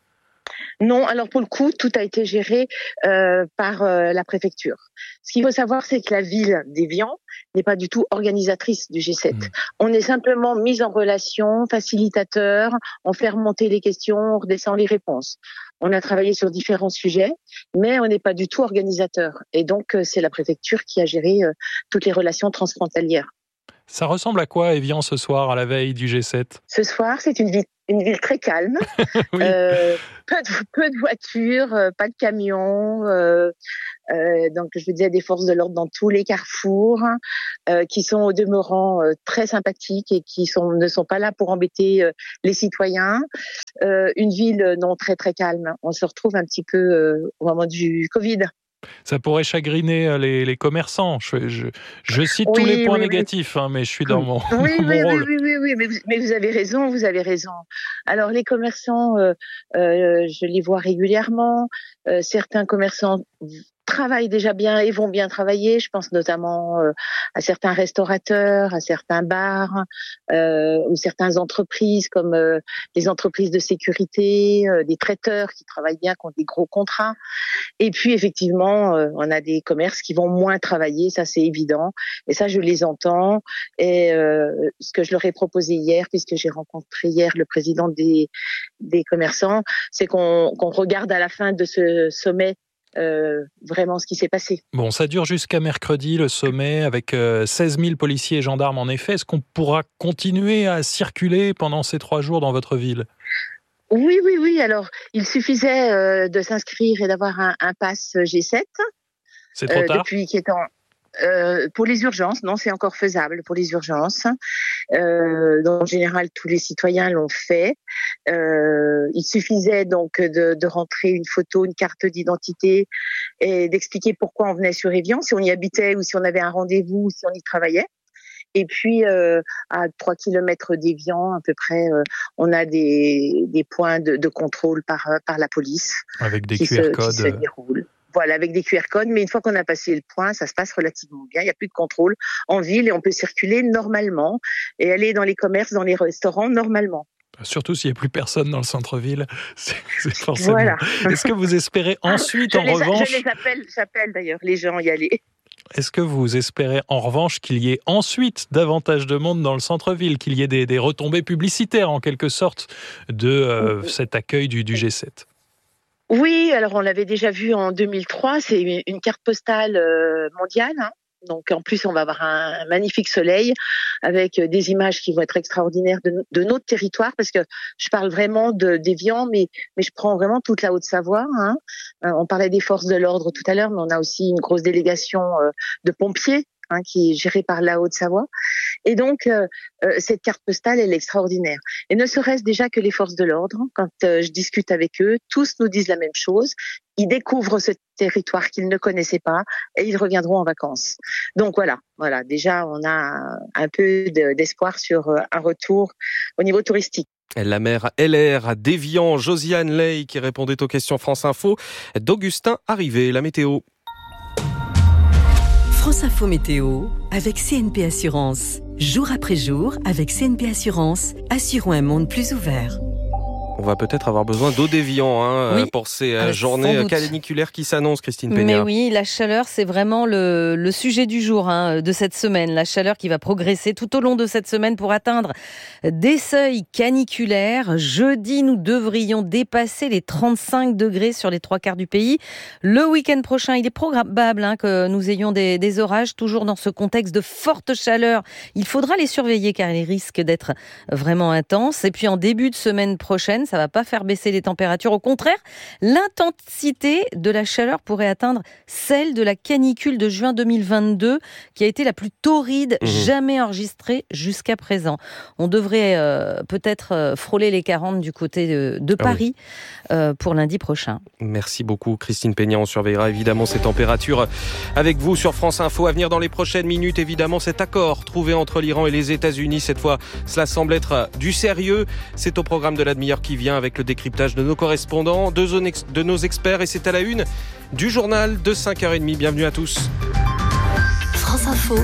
Non, alors pour le coup, tout a été géré euh, par euh, la préfecture. Ce qu'il faut savoir, c'est que la ville d'Évian n'est pas du tout organisatrice du G sept. Mmh. On est simplement mis en relation, facilitateur, on fait remonter les questions, on redescend les réponses. On a travaillé sur différents sujets, mais on n'est pas du tout organisateur. Et donc, c'est la préfecture qui a géré euh, toutes les relations transfrontalières. Ça ressemble à quoi, Évian, ce soir, à la veille du G sept ? Ce soir, c'est une ville, une ville très calme. oui. euh, peu, de, peu de voitures, euh, pas de camions. Euh, euh, donc, je vous disais, des forces de l'ordre dans tous les carrefours, euh, qui sont au demeurant euh, très sympathiques et qui sont, ne sont pas là pour embêter euh, les citoyens. Euh, une ville non très très calme. On se retrouve un petit peu euh, au moment du Covid. Ça pourrait chagriner les, les commerçants. Je, je, je cite oui, tous les points oui, négatifs, oui. Hein, mais je suis dans mon, oui, dans mon oui, rôle. Oui, oui, oui, mais vous, mais vous avez raison, vous avez raison. Alors les commerçants, euh, euh, je les vois régulièrement. Euh, certains commerçants travaillent déjà bien et vont bien travailler. Je pense notamment euh, à certains restaurateurs, à certains bars, euh, ou certaines entreprises comme euh, les entreprises de sécurité, euh, des traiteurs qui travaillent bien, qui ont des gros contrats. Et puis effectivement, euh, on a des commerces qui vont moins travailler, ça c'est évident. Et ça, je les entends. Et euh, ce que je leur ai proposé hier, puisque j'ai rencontré hier le président des, des commerçants, c'est qu'on, qu'on regarde à la fin de ce sommet Euh, vraiment ce qui s'est passé. Bon, ça dure jusqu'à mercredi, le sommet, avec euh, seize mille policiers et gendarmes en effet. Est-ce qu'on pourra continuer à circuler pendant ces trois jours dans votre ville ? Oui, oui, oui. Alors, il suffisait euh, de s'inscrire et d'avoir un, un pass G sept. C'est trop euh, tard depuis qui est en... Euh, pour les urgences, non, c'est encore faisable pour les urgences. Euh, donc, en général, tous les citoyens l'ont fait. Euh, il suffisait donc de, de rentrer une photo, une carte d'identité et d'expliquer pourquoi on venait sur Évian, si on y habitait ou si on avait un rendez-vous ou si on y travaillait. Et puis, euh, à trois kilomètres d'Évian, à peu près, euh, on a des, des points de, de contrôle par, par la police. Avec des Q R codes. Qui se déroulent. Voilà, avec des Q R codes, mais une fois qu'on a passé le point, ça se passe relativement bien. Il n'y a plus de contrôle en ville et on peut circuler normalement et aller dans les commerces, dans les restaurants normalement. Surtout s'il n'y a plus personne dans le centre-ville, c'est, c'est forcément... Voilà. Est-ce que vous espérez ensuite, je en les, revanche... Je les appelle, j'appelle d'ailleurs les gens y aller. Est-ce que vous espérez en revanche qu'il y ait ensuite davantage de monde dans le centre-ville, qu'il y ait des, des retombées publicitaires en quelque sorte de euh, cet accueil du, du G sept ? Oui, alors on l'avait déjà vu en deux mille trois, c'est une carte postale mondiale. Hein. Donc en plus, on va avoir un magnifique soleil avec des images qui vont être extraordinaires de, de notre territoire, parce que je parle vraiment de, d'Évian, mais, mais je prends vraiment toute la Haute-Savoie. Hein. On parlait des forces de l'ordre tout à l'heure, mais on a aussi une grosse délégation de pompiers, hein, qui est gérée par la Haute-Savoie. Et donc, euh, euh, cette carte postale, elle est extraordinaire. Et ne serait-ce déjà que les forces de l'ordre, quand euh, je discute avec eux, tous nous disent la même chose. Ils découvrent ce territoire qu'ils ne connaissaient pas et ils reviendront en vacances. Donc voilà, voilà. Déjà, on a un peu de, d'espoir sur un retour au niveau touristique. La maire L R à d'Évian, Josiane Ley, qui répondait aux questions France Info d'Augustin Arrivé. La météo. France Info Météo avec C N P Assurance. Jour après jour, avec C N P Assurance, assurons un monde plus ouvert. On va peut-être avoir besoin d'eau d'Évian hein, oui, pour ces euh, journées caniculaires qui s'annoncent, Christine Peña. Mais oui, la chaleur, c'est vraiment le, le sujet du jour hein, de cette semaine. La chaleur qui va progresser tout au long de cette semaine pour atteindre des seuils caniculaires. Jeudi, nous devrions dépasser les trente-cinq degrés sur les trois quarts du pays. Le week-end prochain, il est probable hein, que nous ayons des, des orages, toujours dans ce contexte de forte chaleur. Il faudra les surveiller car ils risquent d'être vraiment intenses. Et puis en début de semaine prochaine, week-end. Ça ne va pas faire baisser les températures. Au contraire, l'intensité de la chaleur pourrait atteindre celle de la canicule de juin deux mille vingt-deux, qui a été la plus torride mmh. jamais enregistrée jusqu'à présent. On devrait euh, peut-être euh, frôler les quarante du côté de, de Paris ah oui. euh, pour lundi prochain. Merci beaucoup Christine Peña. On surveillera évidemment ces températures avec vous sur France Info. À venir dans les prochaines minutes, évidemment, cet accord trouvé entre l'Iran et les États-Unis. Cette fois, cela semble être du sérieux. C'est au programme de la demi-heure qui vient avec le décryptage de nos correspondants, de nos experts. Et c'est à la une du journal de cinq heures trente. Bienvenue à tous. France Info.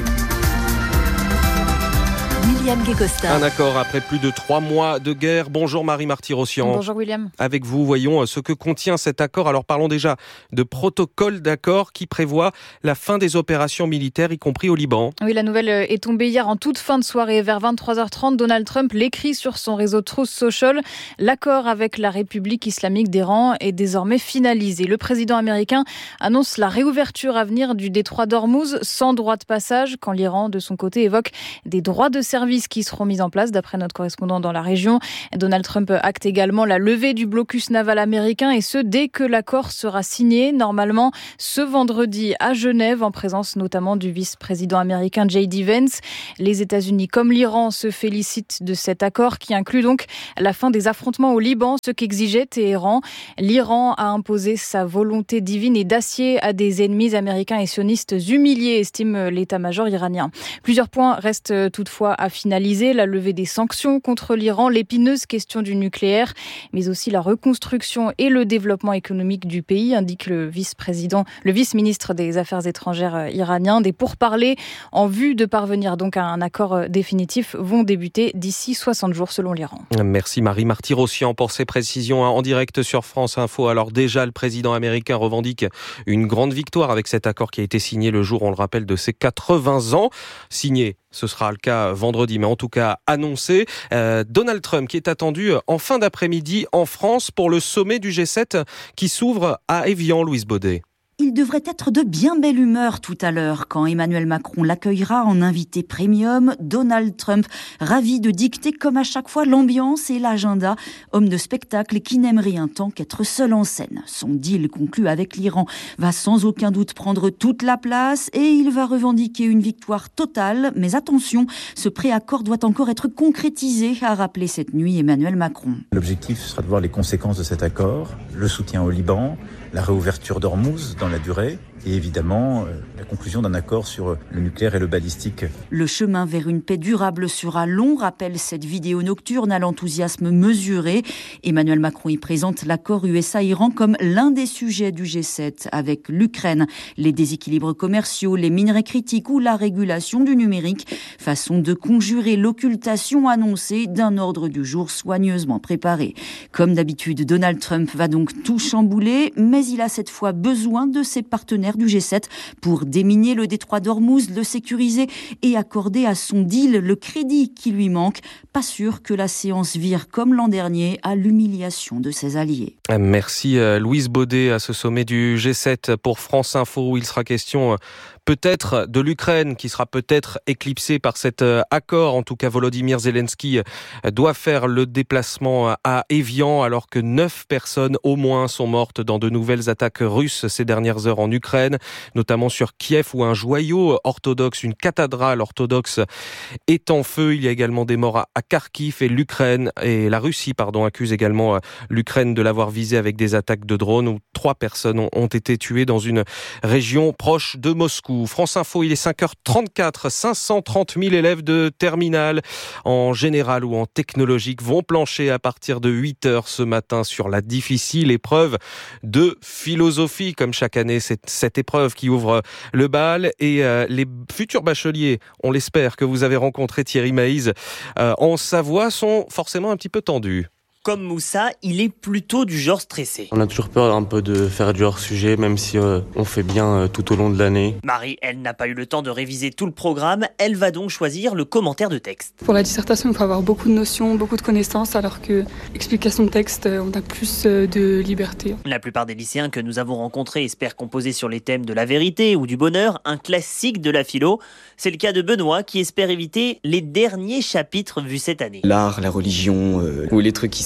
William Guécosta. Un accord après plus de trois mois de guerre. Bonjour Marie Marty-Rossian. Bonjour William. Avec vous, voyons ce que contient cet accord. Alors parlons déjà de protocole d'accord qui prévoit la fin des opérations militaires, y compris au Liban. Oui, la nouvelle est tombée hier en toute fin de soirée. Vers vingt-trois heures trente, Donald Trump l'écrit sur son réseau Truth Social. L'accord avec la République islamique d'Iran est désormais finalisé. Le président américain annonce la réouverture à venir du détroit d'Ormuz sans droit de passage, quand l'Iran, de son côté, évoque des droits de services qui seront mis en place, d'après notre correspondant dans la région. Donald Trump acte également la levée du blocus naval américain, et ce, dès que l'accord sera signé, normalement ce vendredi à Genève, en présence notamment du vice-président américain J D Vance. Les États-Unis, comme l'Iran, se félicitent de cet accord qui inclut donc la fin des affrontements au Liban, ce qu'exigeait Téhéran. L'Iran a imposé sa volonté divine et d'acier à des ennemis américains et sionistes humiliés, estime l'état-major iranien. Plusieurs points restent toutefois à finaliser, la levée des sanctions contre l'Iran, l'épineuse question du nucléaire, mais aussi la reconstruction et le développement économique du pays, indique le vice-président, le vice-ministre des Affaires étrangères iranien. Des pourparlers en vue de parvenir donc à un accord définitif vont débuter d'ici soixante jours selon l'Iran. Merci Marie Marty-Rossian pour ces précisions en direct sur France Info. Alors déjà, le président américain revendique une grande victoire avec cet accord qui a été signé le jour, on le rappelle, de ses quatre-vingts ans. Signé, ce sera le cas vendredi, mais en tout cas annoncé. Euh, Donald Trump qui est attendu en fin d'après-midi en France pour le sommet du G sept qui s'ouvre à Évian, Louise Baudet. Il devrait être de bien belle humeur tout à l'heure quand Emmanuel Macron l'accueillera en invité premium. Donald Trump, ravi de dicter comme à chaque fois l'ambiance et l'agenda. Homme de spectacle qui n'aime rien tant qu'être seul en scène. Son deal conclu avec l'Iran va sans aucun doute prendre toute la place et il va revendiquer une victoire totale. Mais attention, ce préaccord doit encore être concrétisé, a rappelé cette nuit Emmanuel Macron. L'objectif sera de voir les conséquences de cet accord, le soutien au Liban, la réouverture d'Ormuz dans la durée et évidemment euh, la conclusion d'un accord sur le nucléaire et le balistique. Le chemin vers une paix durable sera long, rappelle cette vidéo nocturne à l'enthousiasme mesuré. Emmanuel Macron y présente l'accord U S A-Iran comme l'un des sujets du G sept avec l'Ukraine, les déséquilibres commerciaux, les minerais critiques ou la régulation du numérique. Façon de conjurer l'occultation annoncée d'un ordre du jour soigneusement préparé. Comme d'habitude, Donald Trump va donc tout chambouler, mais il a cette fois besoin de ses partenaires du G sept pour déminer le détroit d'Ormuz, le sécuriser et accorder à son deal le crédit qui lui manque. Pas sûr que la séance vire comme l'an dernier à l'humiliation de ses alliés. Merci Louise Baudet à ce sommet du G sept pour France Info où il sera question peut-être de l'Ukraine qui sera peut-être éclipsée par cet accord. En tout cas, Volodymyr Zelensky doit faire le déplacement à Évian alors que neuf personnes au moins sont mortes dans de nouvelles attaques russes ces dernières heures en Ukraine, notamment sur Kiev où un joyau orthodoxe, une cathédrale orthodoxe est en feu. Il y a également des morts à Kharkiv et l'Ukraine et la Russie pardon accuse également l'Ukraine de l'avoir visé avec des attaques de drones où trois personnes ont été tuées dans une région proche de Moscou. France Info, il est cinq heures trente-quatre. cinq cent trente mille élèves de terminale en général ou en technologique vont plancher à partir de huit heures ce matin sur la difficile épreuve de philosophie. Comme chaque année, c'est cette épreuve qui ouvre le bal et euh, les futurs bacheliers, on l'espère, que vous avez rencontrés, Thierry Maïz, euh, en Savoie, sont forcément un petit peu tendus. Comme Moussa, il est plutôt du genre stressé. On a toujours peur un peu de faire du hors-sujet, même si euh, on fait bien euh, tout au long de l'année. Marie, elle n'a pas eu le temps de réviser tout le programme, elle va donc choisir le commentaire de texte. Pour la dissertation, il faut avoir beaucoup de notions, beaucoup de connaissances, alors que l'explication de texte, on a plus de liberté. La plupart des lycéens que nous avons rencontrés espèrent composer sur les thèmes de la vérité ou du bonheur, un classique de la philo. C'est le cas de Benoît qui espère éviter les derniers chapitres vus cette année. L'art, la religion, euh, ou les trucs qui sont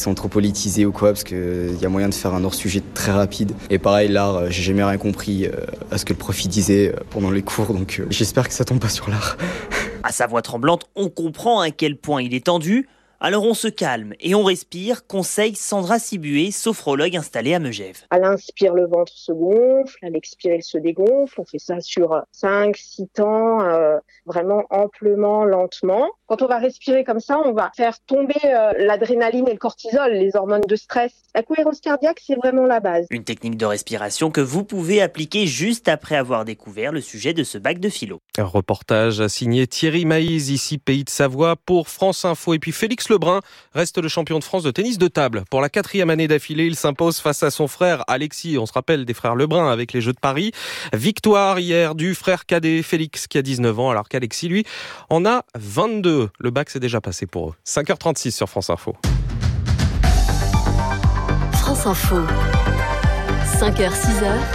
sont trop politisés ou quoi, parce qu'il y a moyen de faire un hors-sujet très rapide. Et pareil, l'art, j'ai jamais rien compris à ce que le prof disait pendant les cours, donc j'espère que ça tombe pas sur l'art. À sa voix tremblante, on comprend à quel point il est tendu. Alors on se calme et on respire, conseille Sandra Sibué, sophrologue installée à Megève. À l'inspire, le ventre se gonfle, à l'expire, il se dégonfle. On fait ça sur cinq six temps, euh, vraiment amplement, lentement. Quand on va respirer comme ça, on va faire tomber euh, l'adrénaline et le cortisol, les hormones de stress. La cohérence cardiaque, c'est vraiment la base. Une technique de respiration que vous pouvez appliquer juste après avoir découvert le sujet de ce bac de philo. Un reportage signé Thierry Maïz, ici Pays de Savoie, pour France Info. Et puis Félix Lebrun reste le champion de France de tennis de table. Pour la quatrième année d'affilée, il s'impose face à son frère Alexis. On se rappelle des frères Lebrun avec les Jeux de Paris. Victoire hier du frère cadet Félix qui a dix-neuf ans, alors qu'Alexis, lui, en a vingt-deux. Le bac s'est déjà passé pour eux. cinq heures trente-six sur France Info. France Info. cinq heures six heures.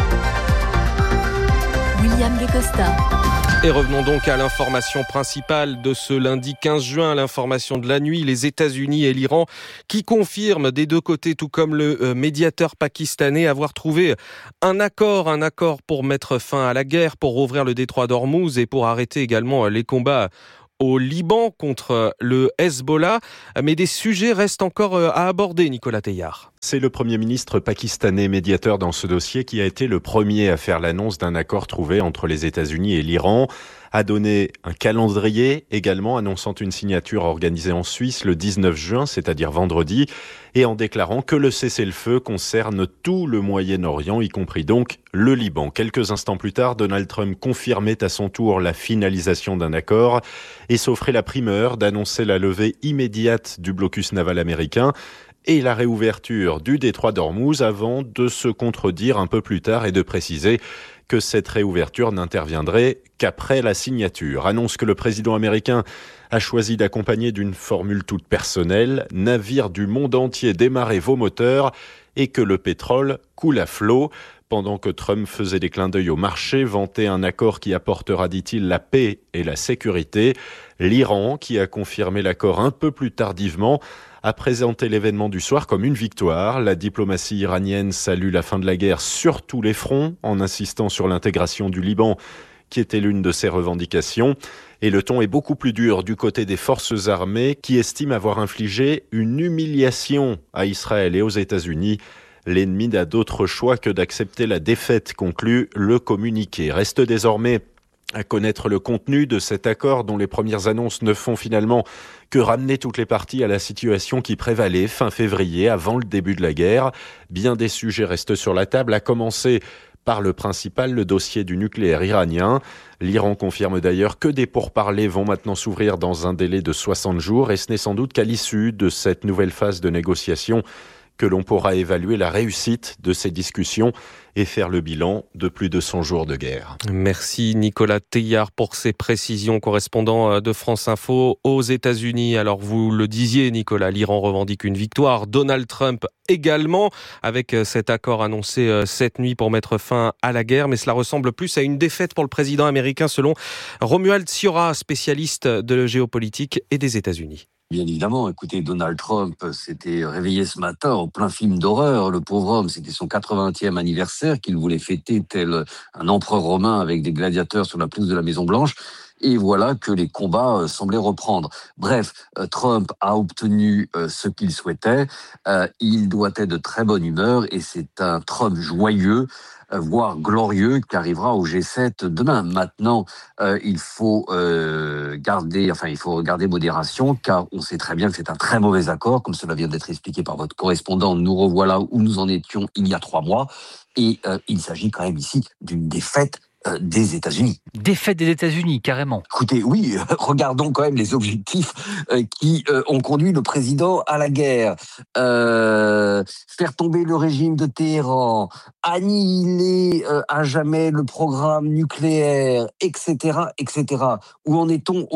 William Guécosta. Et revenons donc à l'information principale de ce lundi quinze juin, l'information de la nuit, les États-Unis et l'Iran qui confirment des deux côtés, tout comme le médiateur pakistanais, avoir trouvé un accord, un accord pour mettre fin à la guerre, pour rouvrir le détroit d'Ormuz et pour arrêter également les combats au Liban contre le Hezbollah. Mais des sujets restent encore à aborder, Nicolas Teilhard. C'est le Premier ministre pakistanais médiateur dans ce dossier qui a été le premier à faire l'annonce d'un accord trouvé entre les États-Unis et l'Iran, a donné un calendrier également annonçant une signature organisée en Suisse le dix-neuf juin, c'est-à-dire vendredi, et en déclarant que le cessez-le-feu concerne tout le Moyen-Orient, y compris donc le Liban. Quelques instants plus tard, Donald Trump confirmait à son tour la finalisation d'un accord et s'offrait la primeur d'annoncer la levée immédiate du blocus naval américain et la réouverture du détroit d'Ormuz avant de se contredire un peu plus tard et de préciser que cette réouverture n'interviendrait qu'après la signature. Annonce que le président américain a choisi d'accompagner d'une formule toute personnelle, navire du monde entier, démarrez vos moteurs, et que le pétrole coule à flot. Pendant que Trump faisait des clins d'œil au marché, vantait un accord qui apportera, dit-il, la paix et la sécurité. L'Iran, qui a confirmé l'accord un peu plus tardivement, a présenté l'événement du soir comme une victoire. La diplomatie iranienne salue la fin de la guerre sur tous les fronts, en insistant sur l'intégration du Liban, qui était l'une de ses revendications. Et le ton est beaucoup plus dur du côté des forces armées, qui estiment avoir infligé une humiliation à Israël et aux États-Unis. L'ennemi n'a d'autre choix que d'accepter la défaite, conclut le communiqué. Reste désormais à connaître le contenu de cet accord dont les premières annonces ne font finalement que ramener toutes les parties à la situation qui prévalait fin février avant le début de la guerre. Bien des sujets restent sur la table, à commencer par le principal, le dossier du nucléaire iranien. L'Iran confirme d'ailleurs que des pourparlers vont maintenant s'ouvrir dans un délai de soixante jours et ce n'est sans doute qu'à l'issue de cette nouvelle phase de négociation que l'on pourra évaluer la réussite de ces discussions et faire le bilan de plus de cent jours de guerre. Merci Nicolas Teilhard pour ces précisions, correspondant de France Info aux États-Unis. Alors vous le disiez Nicolas, l'Iran revendique une victoire, Donald Trump également, avec cet accord annoncé cette nuit pour mettre fin à la guerre, mais cela ressemble plus à une défaite pour le président américain selon Romuald Siora, spécialiste de la géopolitique et des États-Unis. Bien évidemment, écoutez, Donald Trump s'était réveillé ce matin en plein film d'horreur. Le pauvre homme, c'était son quatre-vingtième anniversaire qu'il voulait fêter tel un empereur romain avec des gladiateurs sur la pelouse de la Maison-Blanche. Et voilà que les combats semblaient reprendre. Bref, Trump a obtenu ce qu'il souhaitait. Il doit être de très bonne humeur et c'est un Trump joyeux, voire glorieux, qui arrivera au G sept demain. Maintenant, euh, il faut euh, garder, enfin, il faut garder modération, car on sait très bien que c'est un très mauvais accord, comme cela vient d'être expliqué par votre correspondant. Nous revoilà où nous en étions il y a trois mois, et euh, il s'agit quand même ici d'une défaite Euh, des États-Unis. Défaite des États-Unis, carrément. Écoutez, oui, euh, regardons quand même les objectifs euh, qui euh, ont conduit le président à la guerre. Euh, faire tomber le régime de Téhéran, annihiler euh, à jamais le programme nucléaire, et cetera, et cetera. Où en est-on aujourd'hui ?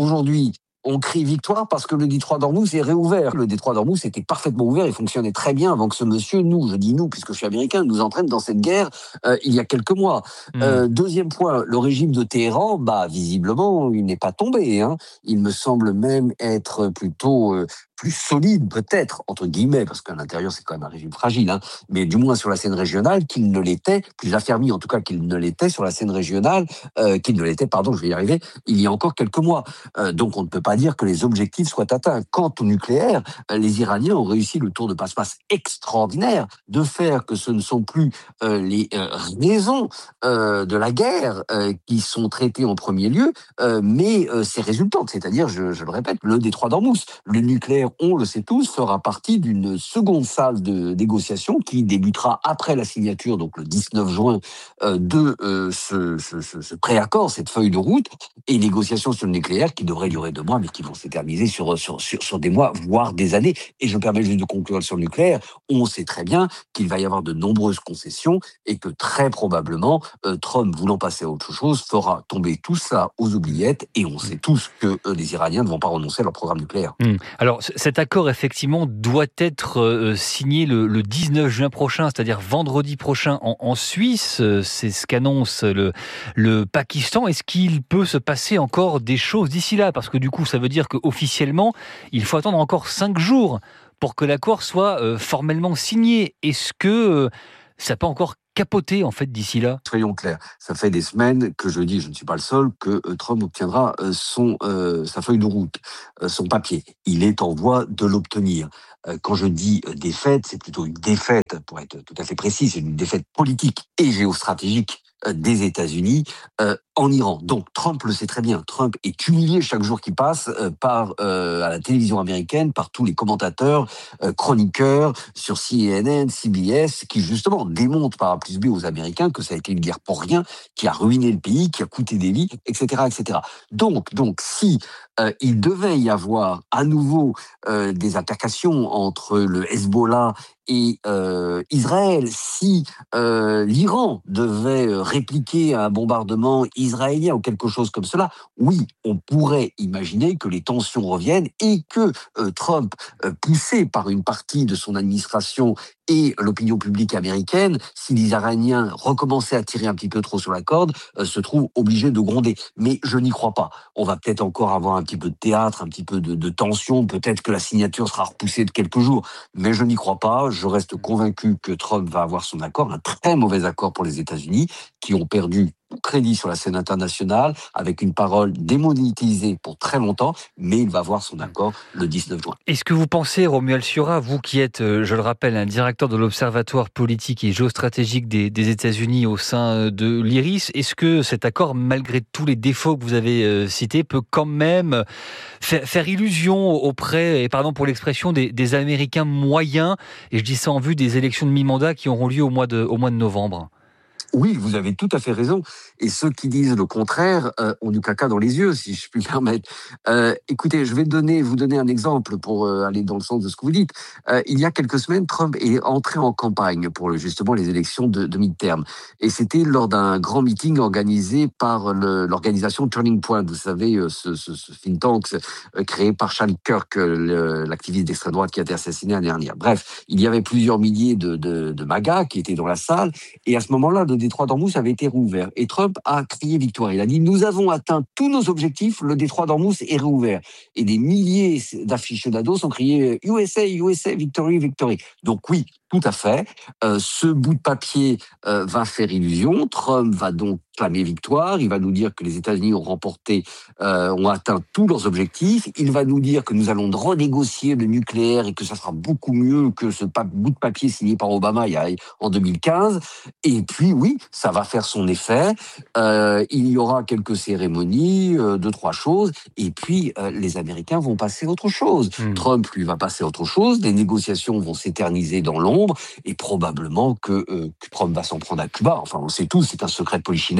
on crie victoire parce que le détroit d'Ormuz est réouvert. Le détroit d'Ormuz était parfaitement ouvert, il fonctionnait très bien avant que ce monsieur, nous, je dis nous, puisque je suis américain, nous entraîne dans cette guerre euh, il y a quelques mois. Mmh. Euh, deuxième point, le régime de Téhéran, bah visiblement, il n'est pas tombé. Hein. Il me semble même être plutôt euh, plus solide, peut-être, entre guillemets, parce qu'à l'intérieur, c'est quand même un régime fragile, hein, mais du moins sur la scène régionale, qu'il ne l'était, plus affermi en tout cas qu'il ne l'était sur la scène régionale, euh, qu'il ne l'était, pardon, je vais y arriver, il y a encore quelques mois. Euh, donc on ne peut pas dire que les objectifs soient atteints. Quant au nucléaire, euh, les Iraniens ont réussi le tour de passe-passe extraordinaire de faire que ce ne sont plus euh, les euh, raisons euh, de la guerre euh, qui sont traitées en premier lieu, euh, mais euh, ses résultantes, c'est-à-dire, je, je le répète, le détroit d'Ormuz. Le nucléaire, on le sait tous, fera partie d'une seconde phase de négociation qui débutera après la signature, donc le dix-neuf juin, euh, de euh, ce, ce, ce, ce préaccord, cette feuille de route, et négociations sur le nucléaire qui devraient durer deux mois, mais qui vont s'éterniser sur, sur, sur, sur des mois, voire des années. Et je me permets juste de conclure sur le nucléaire. On sait très bien qu'il va y avoir de nombreuses concessions et que très probablement, euh, Trump, voulant passer à autre chose, fera tomber tout ça aux oubliettes, et on sait tous que euh, les Iraniens ne vont pas renoncer à leur programme nucléaire. Mmh. Alors, cet accord, effectivement, doit être euh, signé le, le dix-neuf juin prochain, c'est-à-dire vendredi prochain en, en Suisse. C'est ce qu'annonce le, le Pakistan. Est-ce qu'il peut se passer encore des choses d'ici là? Parce que du coup, ça veut dire qu'officiellement, il faut attendre encore cinq jours pour que l'accord soit euh, formellement signé. Est-ce que euh, ça peut encore capoter en fait d'ici là? Soyons clairs, ça fait des semaines que je dis, je ne suis pas le seul, que euh, Trump obtiendra euh, son euh, sa feuille de route, euh, son papier. Il est en voie de l'obtenir. Euh, quand je dis euh, défaite, c'est plutôt une défaite, pour être tout à fait précis, c'est une défaite politique et géostratégique euh, des États-Unis euh, en Iran. Donc Trump le sait très bien. Trump est humilié chaque jour qui passe euh, par euh, à la télévision américaine, par tous les commentateurs, euh, chroniqueurs sur C N N, C B S, qui justement démontrent par A plus B aux Américains que ça a été une guerre pour rien, qui a ruiné le pays, qui a coûté des vies, et cetera, et cetera. Donc, donc, si euh, il devait y avoir à nouveau euh, des altercations entre le Hezbollah et euh, Israël, si euh, l'Iran devait répliquer un bombardement israélien ou quelque chose comme cela, oui, on pourrait imaginer que les tensions reviennent et que euh, Trump, euh, poussé par une partie de son administration et l'opinion publique américaine, si les Iraniens recommençaient à tirer un petit peu trop sur la corde, euh, se trouvent obligés de gronder. Mais je n'y crois pas. On va peut-être encore avoir un petit peu de théâtre, un petit peu de, de tension, peut-être que la signature sera repoussée de quelques jours, mais je n'y crois pas. Je reste convaincu que Trump va avoir son accord, un très mauvais accord pour les États-Unis, qui ont perdu tout crédit sur la scène internationale, avec une parole démonétisée pour très longtemps, mais il va avoir son accord le dix-neuf juin. Est-ce que vous pensez, Romuald Siura, vous qui êtes, je le rappelle, un directeur de l'Observatoire politique et géostratégique des, des États-Unis au sein de l'I R I S, est-ce que cet accord, malgré tous les défauts que vous avez euh, cités, peut quand même faire, faire illusion auprès, et pardon pour l'expression, des, des Américains moyens, et je dis ça en vue des élections de mi-mandat qui auront lieu au mois de, au mois de novembre? Oui, vous avez tout à fait raison. Et ceux qui disent le contraire euh, ont du caca dans les yeux, si je puis me permettre. Euh, écoutez, je vais donner, vous donner un exemple pour euh, aller dans le sens de ce que vous dites. Euh, il y a quelques semaines, Trump est entré en campagne pour le, justement les élections de, de mi-terme. Et c'était lors d'un grand meeting organisé par le, l'organisation Turning Point. Vous savez, ce, ce, ce think tank euh, créé par Charlie Kirk, le, l'activiste d'extrême droite qui a été assassiné l'année dernière. Bref, il y avait plusieurs milliers de, de, de MAGA qui étaient dans la salle. Et à ce moment-là, le détroit d'Ormuz avait été rouvert. Et Trump a crié victoire. Il a dit « Nous avons atteint tous nos objectifs, le détroit d'Ormuz est rouvert. » Et des milliers d'aficionados ont crié « U S A, U S A, victory, victory ». Donc oui, tout à fait. Euh, ce bout de papier euh, va faire illusion. Trump va donc clamer victoire. Il va nous dire que les États-Unis ont remporté, euh, ont atteint tous leurs objectifs. Il va nous dire que nous allons renégocier le nucléaire et que ça sera beaucoup mieux que ce pa- bout de papier signé par Obama il y a, en deux mille quinze. Et puis oui, ça va faire son effet. Euh, il y aura quelques cérémonies, euh, deux, trois choses. Et puis euh, les Américains vont passer à autre chose. Mmh. Trump, lui, va passer à autre chose. Les négociations vont s'éterniser dans l'ombre. Et probablement que, euh, que Trump va s'en prendre à Cuba. Enfin, on sait tous, c'est un secret de polichinelle.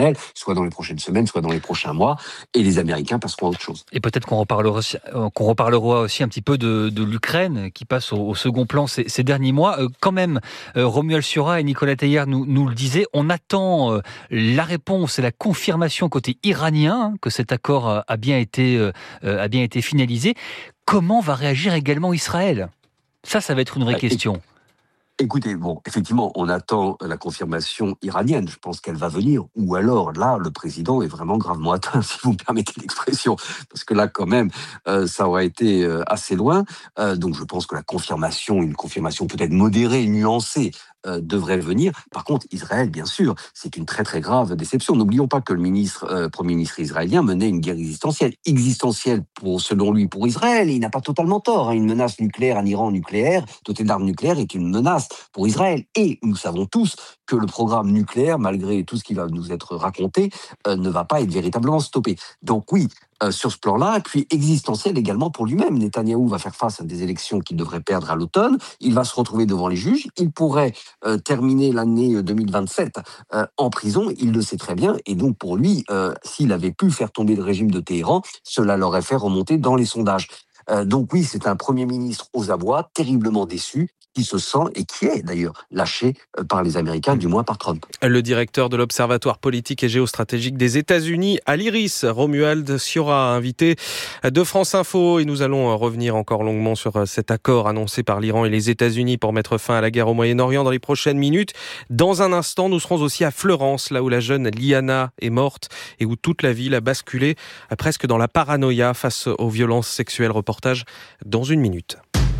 opérationnel, soit dans les prochaines semaines, soit dans les prochains mois, et les Américains passeront à autre chose. Et peut-être qu'on reparlera aussi, qu'on reparlera aussi un petit peu de, de l'Ukraine, qui passe au, au second plan ces, ces derniers mois. Euh, quand même, euh, Romuald Siura et Nicolas Teilhard nous, nous le disaient, on attend euh, la réponse et la confirmation côté iranien hein, que cet accord a bien été, euh, a bien été finalisé. Comment va réagir également Israël ? Ça, ça va être une vraie question. Écoutez, bon, effectivement, on attend la confirmation iranienne. Je pense qu'elle va venir. Ou alors, là, le président est vraiment gravement atteint, si vous me permettez l'expression. Parce que là, quand même, euh, ça aurait été euh, assez loin. Euh, donc, je pense que la confirmation, une confirmation peut-être modérée, nuancée, euh, devrait venir. Par contre, Israël, bien sûr, c'est une très, très grave déception. N'oublions pas que le ministre, euh, Premier ministre israélien menait une guerre existentielle. Existentielle, pour, selon lui, pour Israël. Et il n'a pas totalement tort. Hein. Une menace nucléaire, un Iran nucléaire, doté d'armes nucléaires, est une menace pour Israël. Et nous savons tous que le programme nucléaire, malgré tout ce qui va nous être raconté, euh, ne va pas être véritablement stoppé. Donc oui, euh, sur ce plan-là, et puis existentiel également pour lui-même. Netanyahou va faire face à des élections qu'il devrait perdre à l'automne. Il va se retrouver devant les juges. Il pourrait euh, terminer l'année deux mille vingt-sept euh, en prison. Il le sait très bien. Et donc pour lui, euh, s'il avait pu faire tomber le régime de Téhéran, cela l'aurait fait remonter dans les sondages. Euh, donc oui, c'est un Premier ministre aux abois, terriblement déçu, qui se sent et qui est d'ailleurs lâché par les Américains, du moins par Trump. Le directeur de l'Observatoire politique et géostratégique des États-Unis à l'Iris, Romuald Siura, invité de France Info. Et nous allons revenir encore longuement sur cet accord annoncé par l'Iran et les États-Unis pour mettre fin à la guerre au Moyen-Orient dans les prochaines minutes. Dans un instant, nous serons aussi à Fleurance, là où la jeune Liana est morte et où toute la ville a basculé presque dans la paranoïa face aux violences sexuelles. Reportage dans une minute.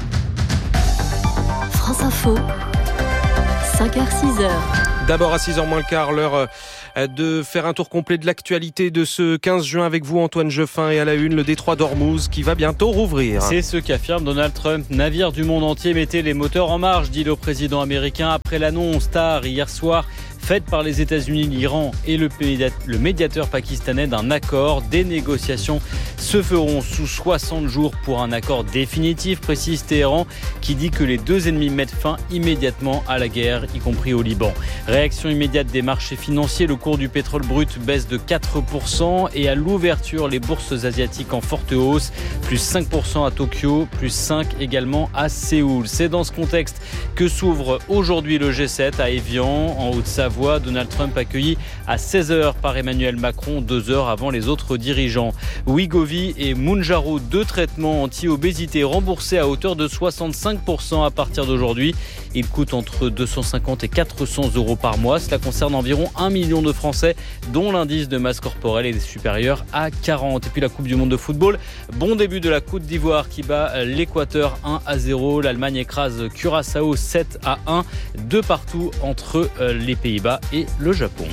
France Info, cinq heures six heures. D'abord à six heures moins le quart, l'heure de faire un tour complet de l'actualité de ce quinze juin avec vous, Antoine Jeffin, et à la une, le détroit d'Ormuz qui va bientôt rouvrir. C'est ce qu'affirme Donald Trump. Navires du monde entier, mettez les moteurs en marche, dit le président américain après l'annonce tard hier soir faite par les États-Unis, l'Iran et le médiateur pakistanais d'un accord. Des négociations se feront sous soixante jours pour un accord définitif, précise Téhéran, qui dit que les deux ennemis mettent fin immédiatement à la guerre, y compris au Liban. Réaction immédiate des marchés financiers, le cours du pétrole brut baisse de quatre pour cent et à l'ouverture, les bourses asiatiques en forte hausse, plus cinq pour cent à Tokyo, plus cinq pour cent également à Séoul. C'est dans ce contexte que s'ouvre aujourd'hui le G sept à Évian, en Haute-Savoie. Donald Trump accueilli à seize heures par Emmanuel Macron, deux heures avant les autres dirigeants. Wegovy et Mounjaro, deux traitements anti-obésité remboursés à hauteur de soixante-cinq pour cent à partir d'aujourd'hui. Ils coûtent entre deux cent cinquante et quatre cents euros par mois. Cela concerne environ un million de Français dont l'indice de masse corporelle est supérieur à quarante. Et puis la Coupe du Monde de football. Bon début de la Côte d'Ivoire qui bat l'Équateur un à zéro. L'Allemagne écrase Curaçao sept à un. De partout entre les Pays-Bas et le Japon.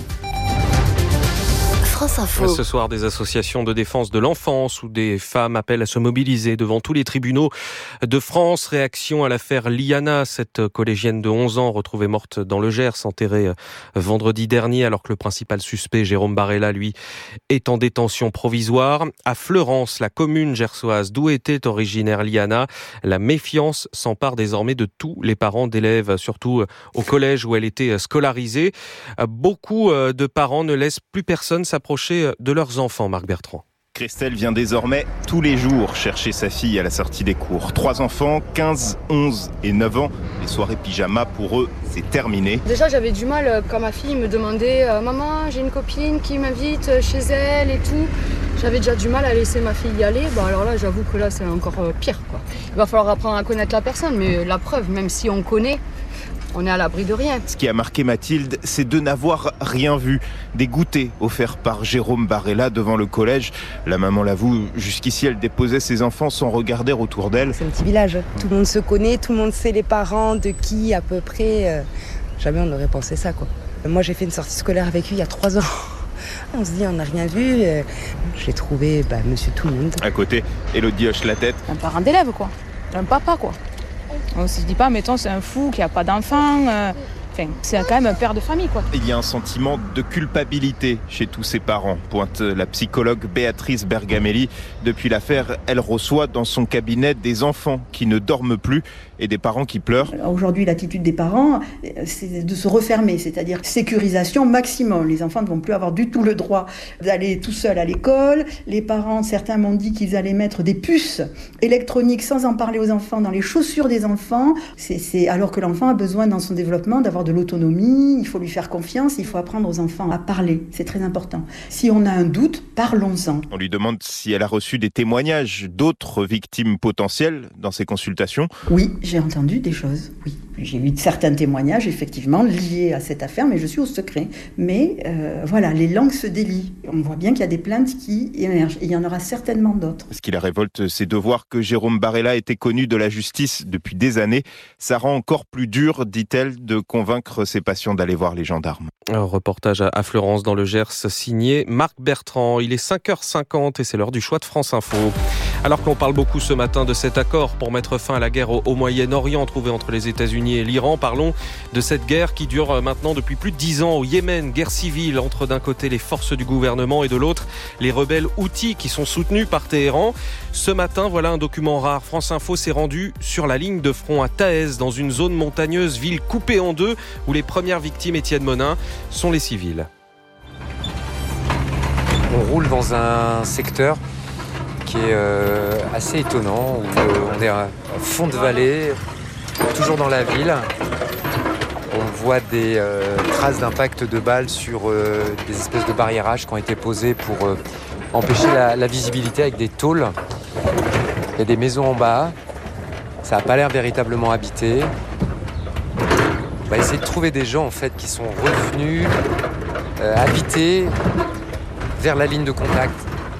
France Info. Ce soir, des associations de défense de l'enfance ou des femmes appellent à se mobiliser devant tous les tribunaux de France. Réaction à l'affaire Liana, cette collégienne de onze ans retrouvée morte dans le Gers, enterrée vendredi dernier alors que le principal suspect, Jérôme Barella, lui, est en détention provisoire. À Fleurance, la commune gersoise d'où était originaire Liana, la méfiance s'empare désormais de tous les parents d'élèves, surtout au collège où elle était scolarisée. Beaucoup de parents ne laissent plus personne s'approcher de leurs enfants, Marc Bertrand. Christelle vient désormais tous les jours chercher sa fille à la sortie des cours. Trois enfants, quinze, onze et neuf ans. Les soirées pyjama, pour eux, c'est terminé. Déjà, j'avais du mal quand ma fille me demandait euh, « Maman, j'ai une copine qui m'invite chez elle et tout ». J'avais déjà du mal à laisser ma fille y aller. Bon, alors là, j'avoue que là, c'est encore euh, pire, quoi. Il va falloir apprendre à connaître la personne, mais la preuve, même si on connaît, on est à l'abri de rien. Ce qui a marqué Mathilde, c'est de n'avoir rien vu. Des goûters offerts par Jérôme Barella devant le collège. La maman l'avoue, jusqu'ici elle déposait ses enfants sans regarder autour d'elle. C'est un petit village, tout le monde se connaît, tout le monde sait les parents, de qui à peu près. Jamais on n'aurait pensé ça, quoi. Moi j'ai fait une sortie scolaire avec lui il y a trois ans. On se dit, on n'a rien vu. J'ai trouvé bah, monsieur tout le monde. À côté, Elodie hoche la tête. Un parent d'élève, quoi. Un papa, quoi. On ne se dit pas, mettons, c'est un fou qui n'a pas d'enfant. Euh, enfin, c'est quand même un père de famille, quoi. Il y a un sentiment de culpabilité chez tous ses parents, pointe la psychologue Béatrice Bergamelli. Depuis l'affaire, elle reçoit dans son cabinet des enfants qui ne dorment plus et des parents qui pleurent. Aujourd'hui, l'attitude des parents, c'est de se refermer, c'est-à-dire sécurisation maximum. Les enfants ne vont plus avoir du tout le droit d'aller tout seuls à l'école. Les parents, certains m'ont dit qu'ils allaient mettre des puces électroniques sans en parler aux enfants dans les chaussures des enfants. C'est, c'est alors que l'enfant a besoin dans son développement d'avoir de l'autonomie, il faut lui faire confiance, il faut apprendre aux enfants à parler, c'est très important. Si on a un doute, parlons-en. On lui demande si elle a reçu des témoignages d'autres victimes potentielles dans ses consultations. Oui, j'ai entendu des choses, oui. J'ai eu certains témoignages, effectivement, liés à cette affaire, mais je suis au secret. Mais euh, voilà, les langues se délient. On voit bien qu'il y a des plaintes qui émergent, et il y en aura certainement d'autres. Ce qui la révolte, c'est de voir que Jérôme Barella était connu de la justice depuis des années. Ça rend encore plus dur, dit-elle, de convaincre ses patients d'aller voir les gendarmes. Un reportage à Fleurance dans le Gers, signé Marc Bertrand. Il est cinq heures cinquante et c'est l'heure du choix de France Info. Alors qu'on parle beaucoup ce matin de cet accord pour mettre fin à la guerre au, au Moyen-Orient trouvé entre les États-Unis et l'Iran, parlons de cette guerre qui dure maintenant depuis plus de dix ans au Yémen, guerre civile entre d'un côté les forces du gouvernement et de l'autre les rebelles houthis qui sont soutenus par Téhéran. Ce matin, voilà un document rare. France Info s'est rendu sur la ligne de front à Taez, dans une zone montagneuse, ville coupée en deux, où les premières victimes, Étienne Monin, sont les civils. On roule dans un secteur qui est euh, assez étonnant, où euh, on est à fond de vallée, toujours dans la ville. On voit des euh, traces d'impact de balles sur euh, des espèces de barriérages qui ont été posés pour euh, empêcher la, la visibilité avec des tôles. Il y a des maisons en bas, ça n'a pas l'air véritablement habité. On va essayer de trouver des gens en fait qui sont revenus euh, habiter vers la ligne de contact.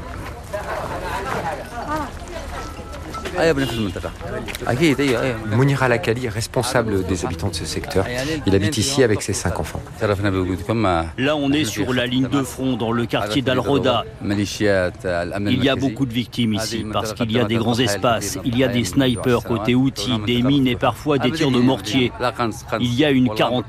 Mounir Al-Akali est responsable des habitants de ce secteur. Il habite ici avec ses cinq enfants. Là, on est sur la ligne de front dans le quartier d'Al-Roda. Il y a beaucoup de victimes ici parce qu'il y a des grands espaces. Il y a des snipers côté outils, des mines et parfois des tirs de mortier. Il y a une quarantaine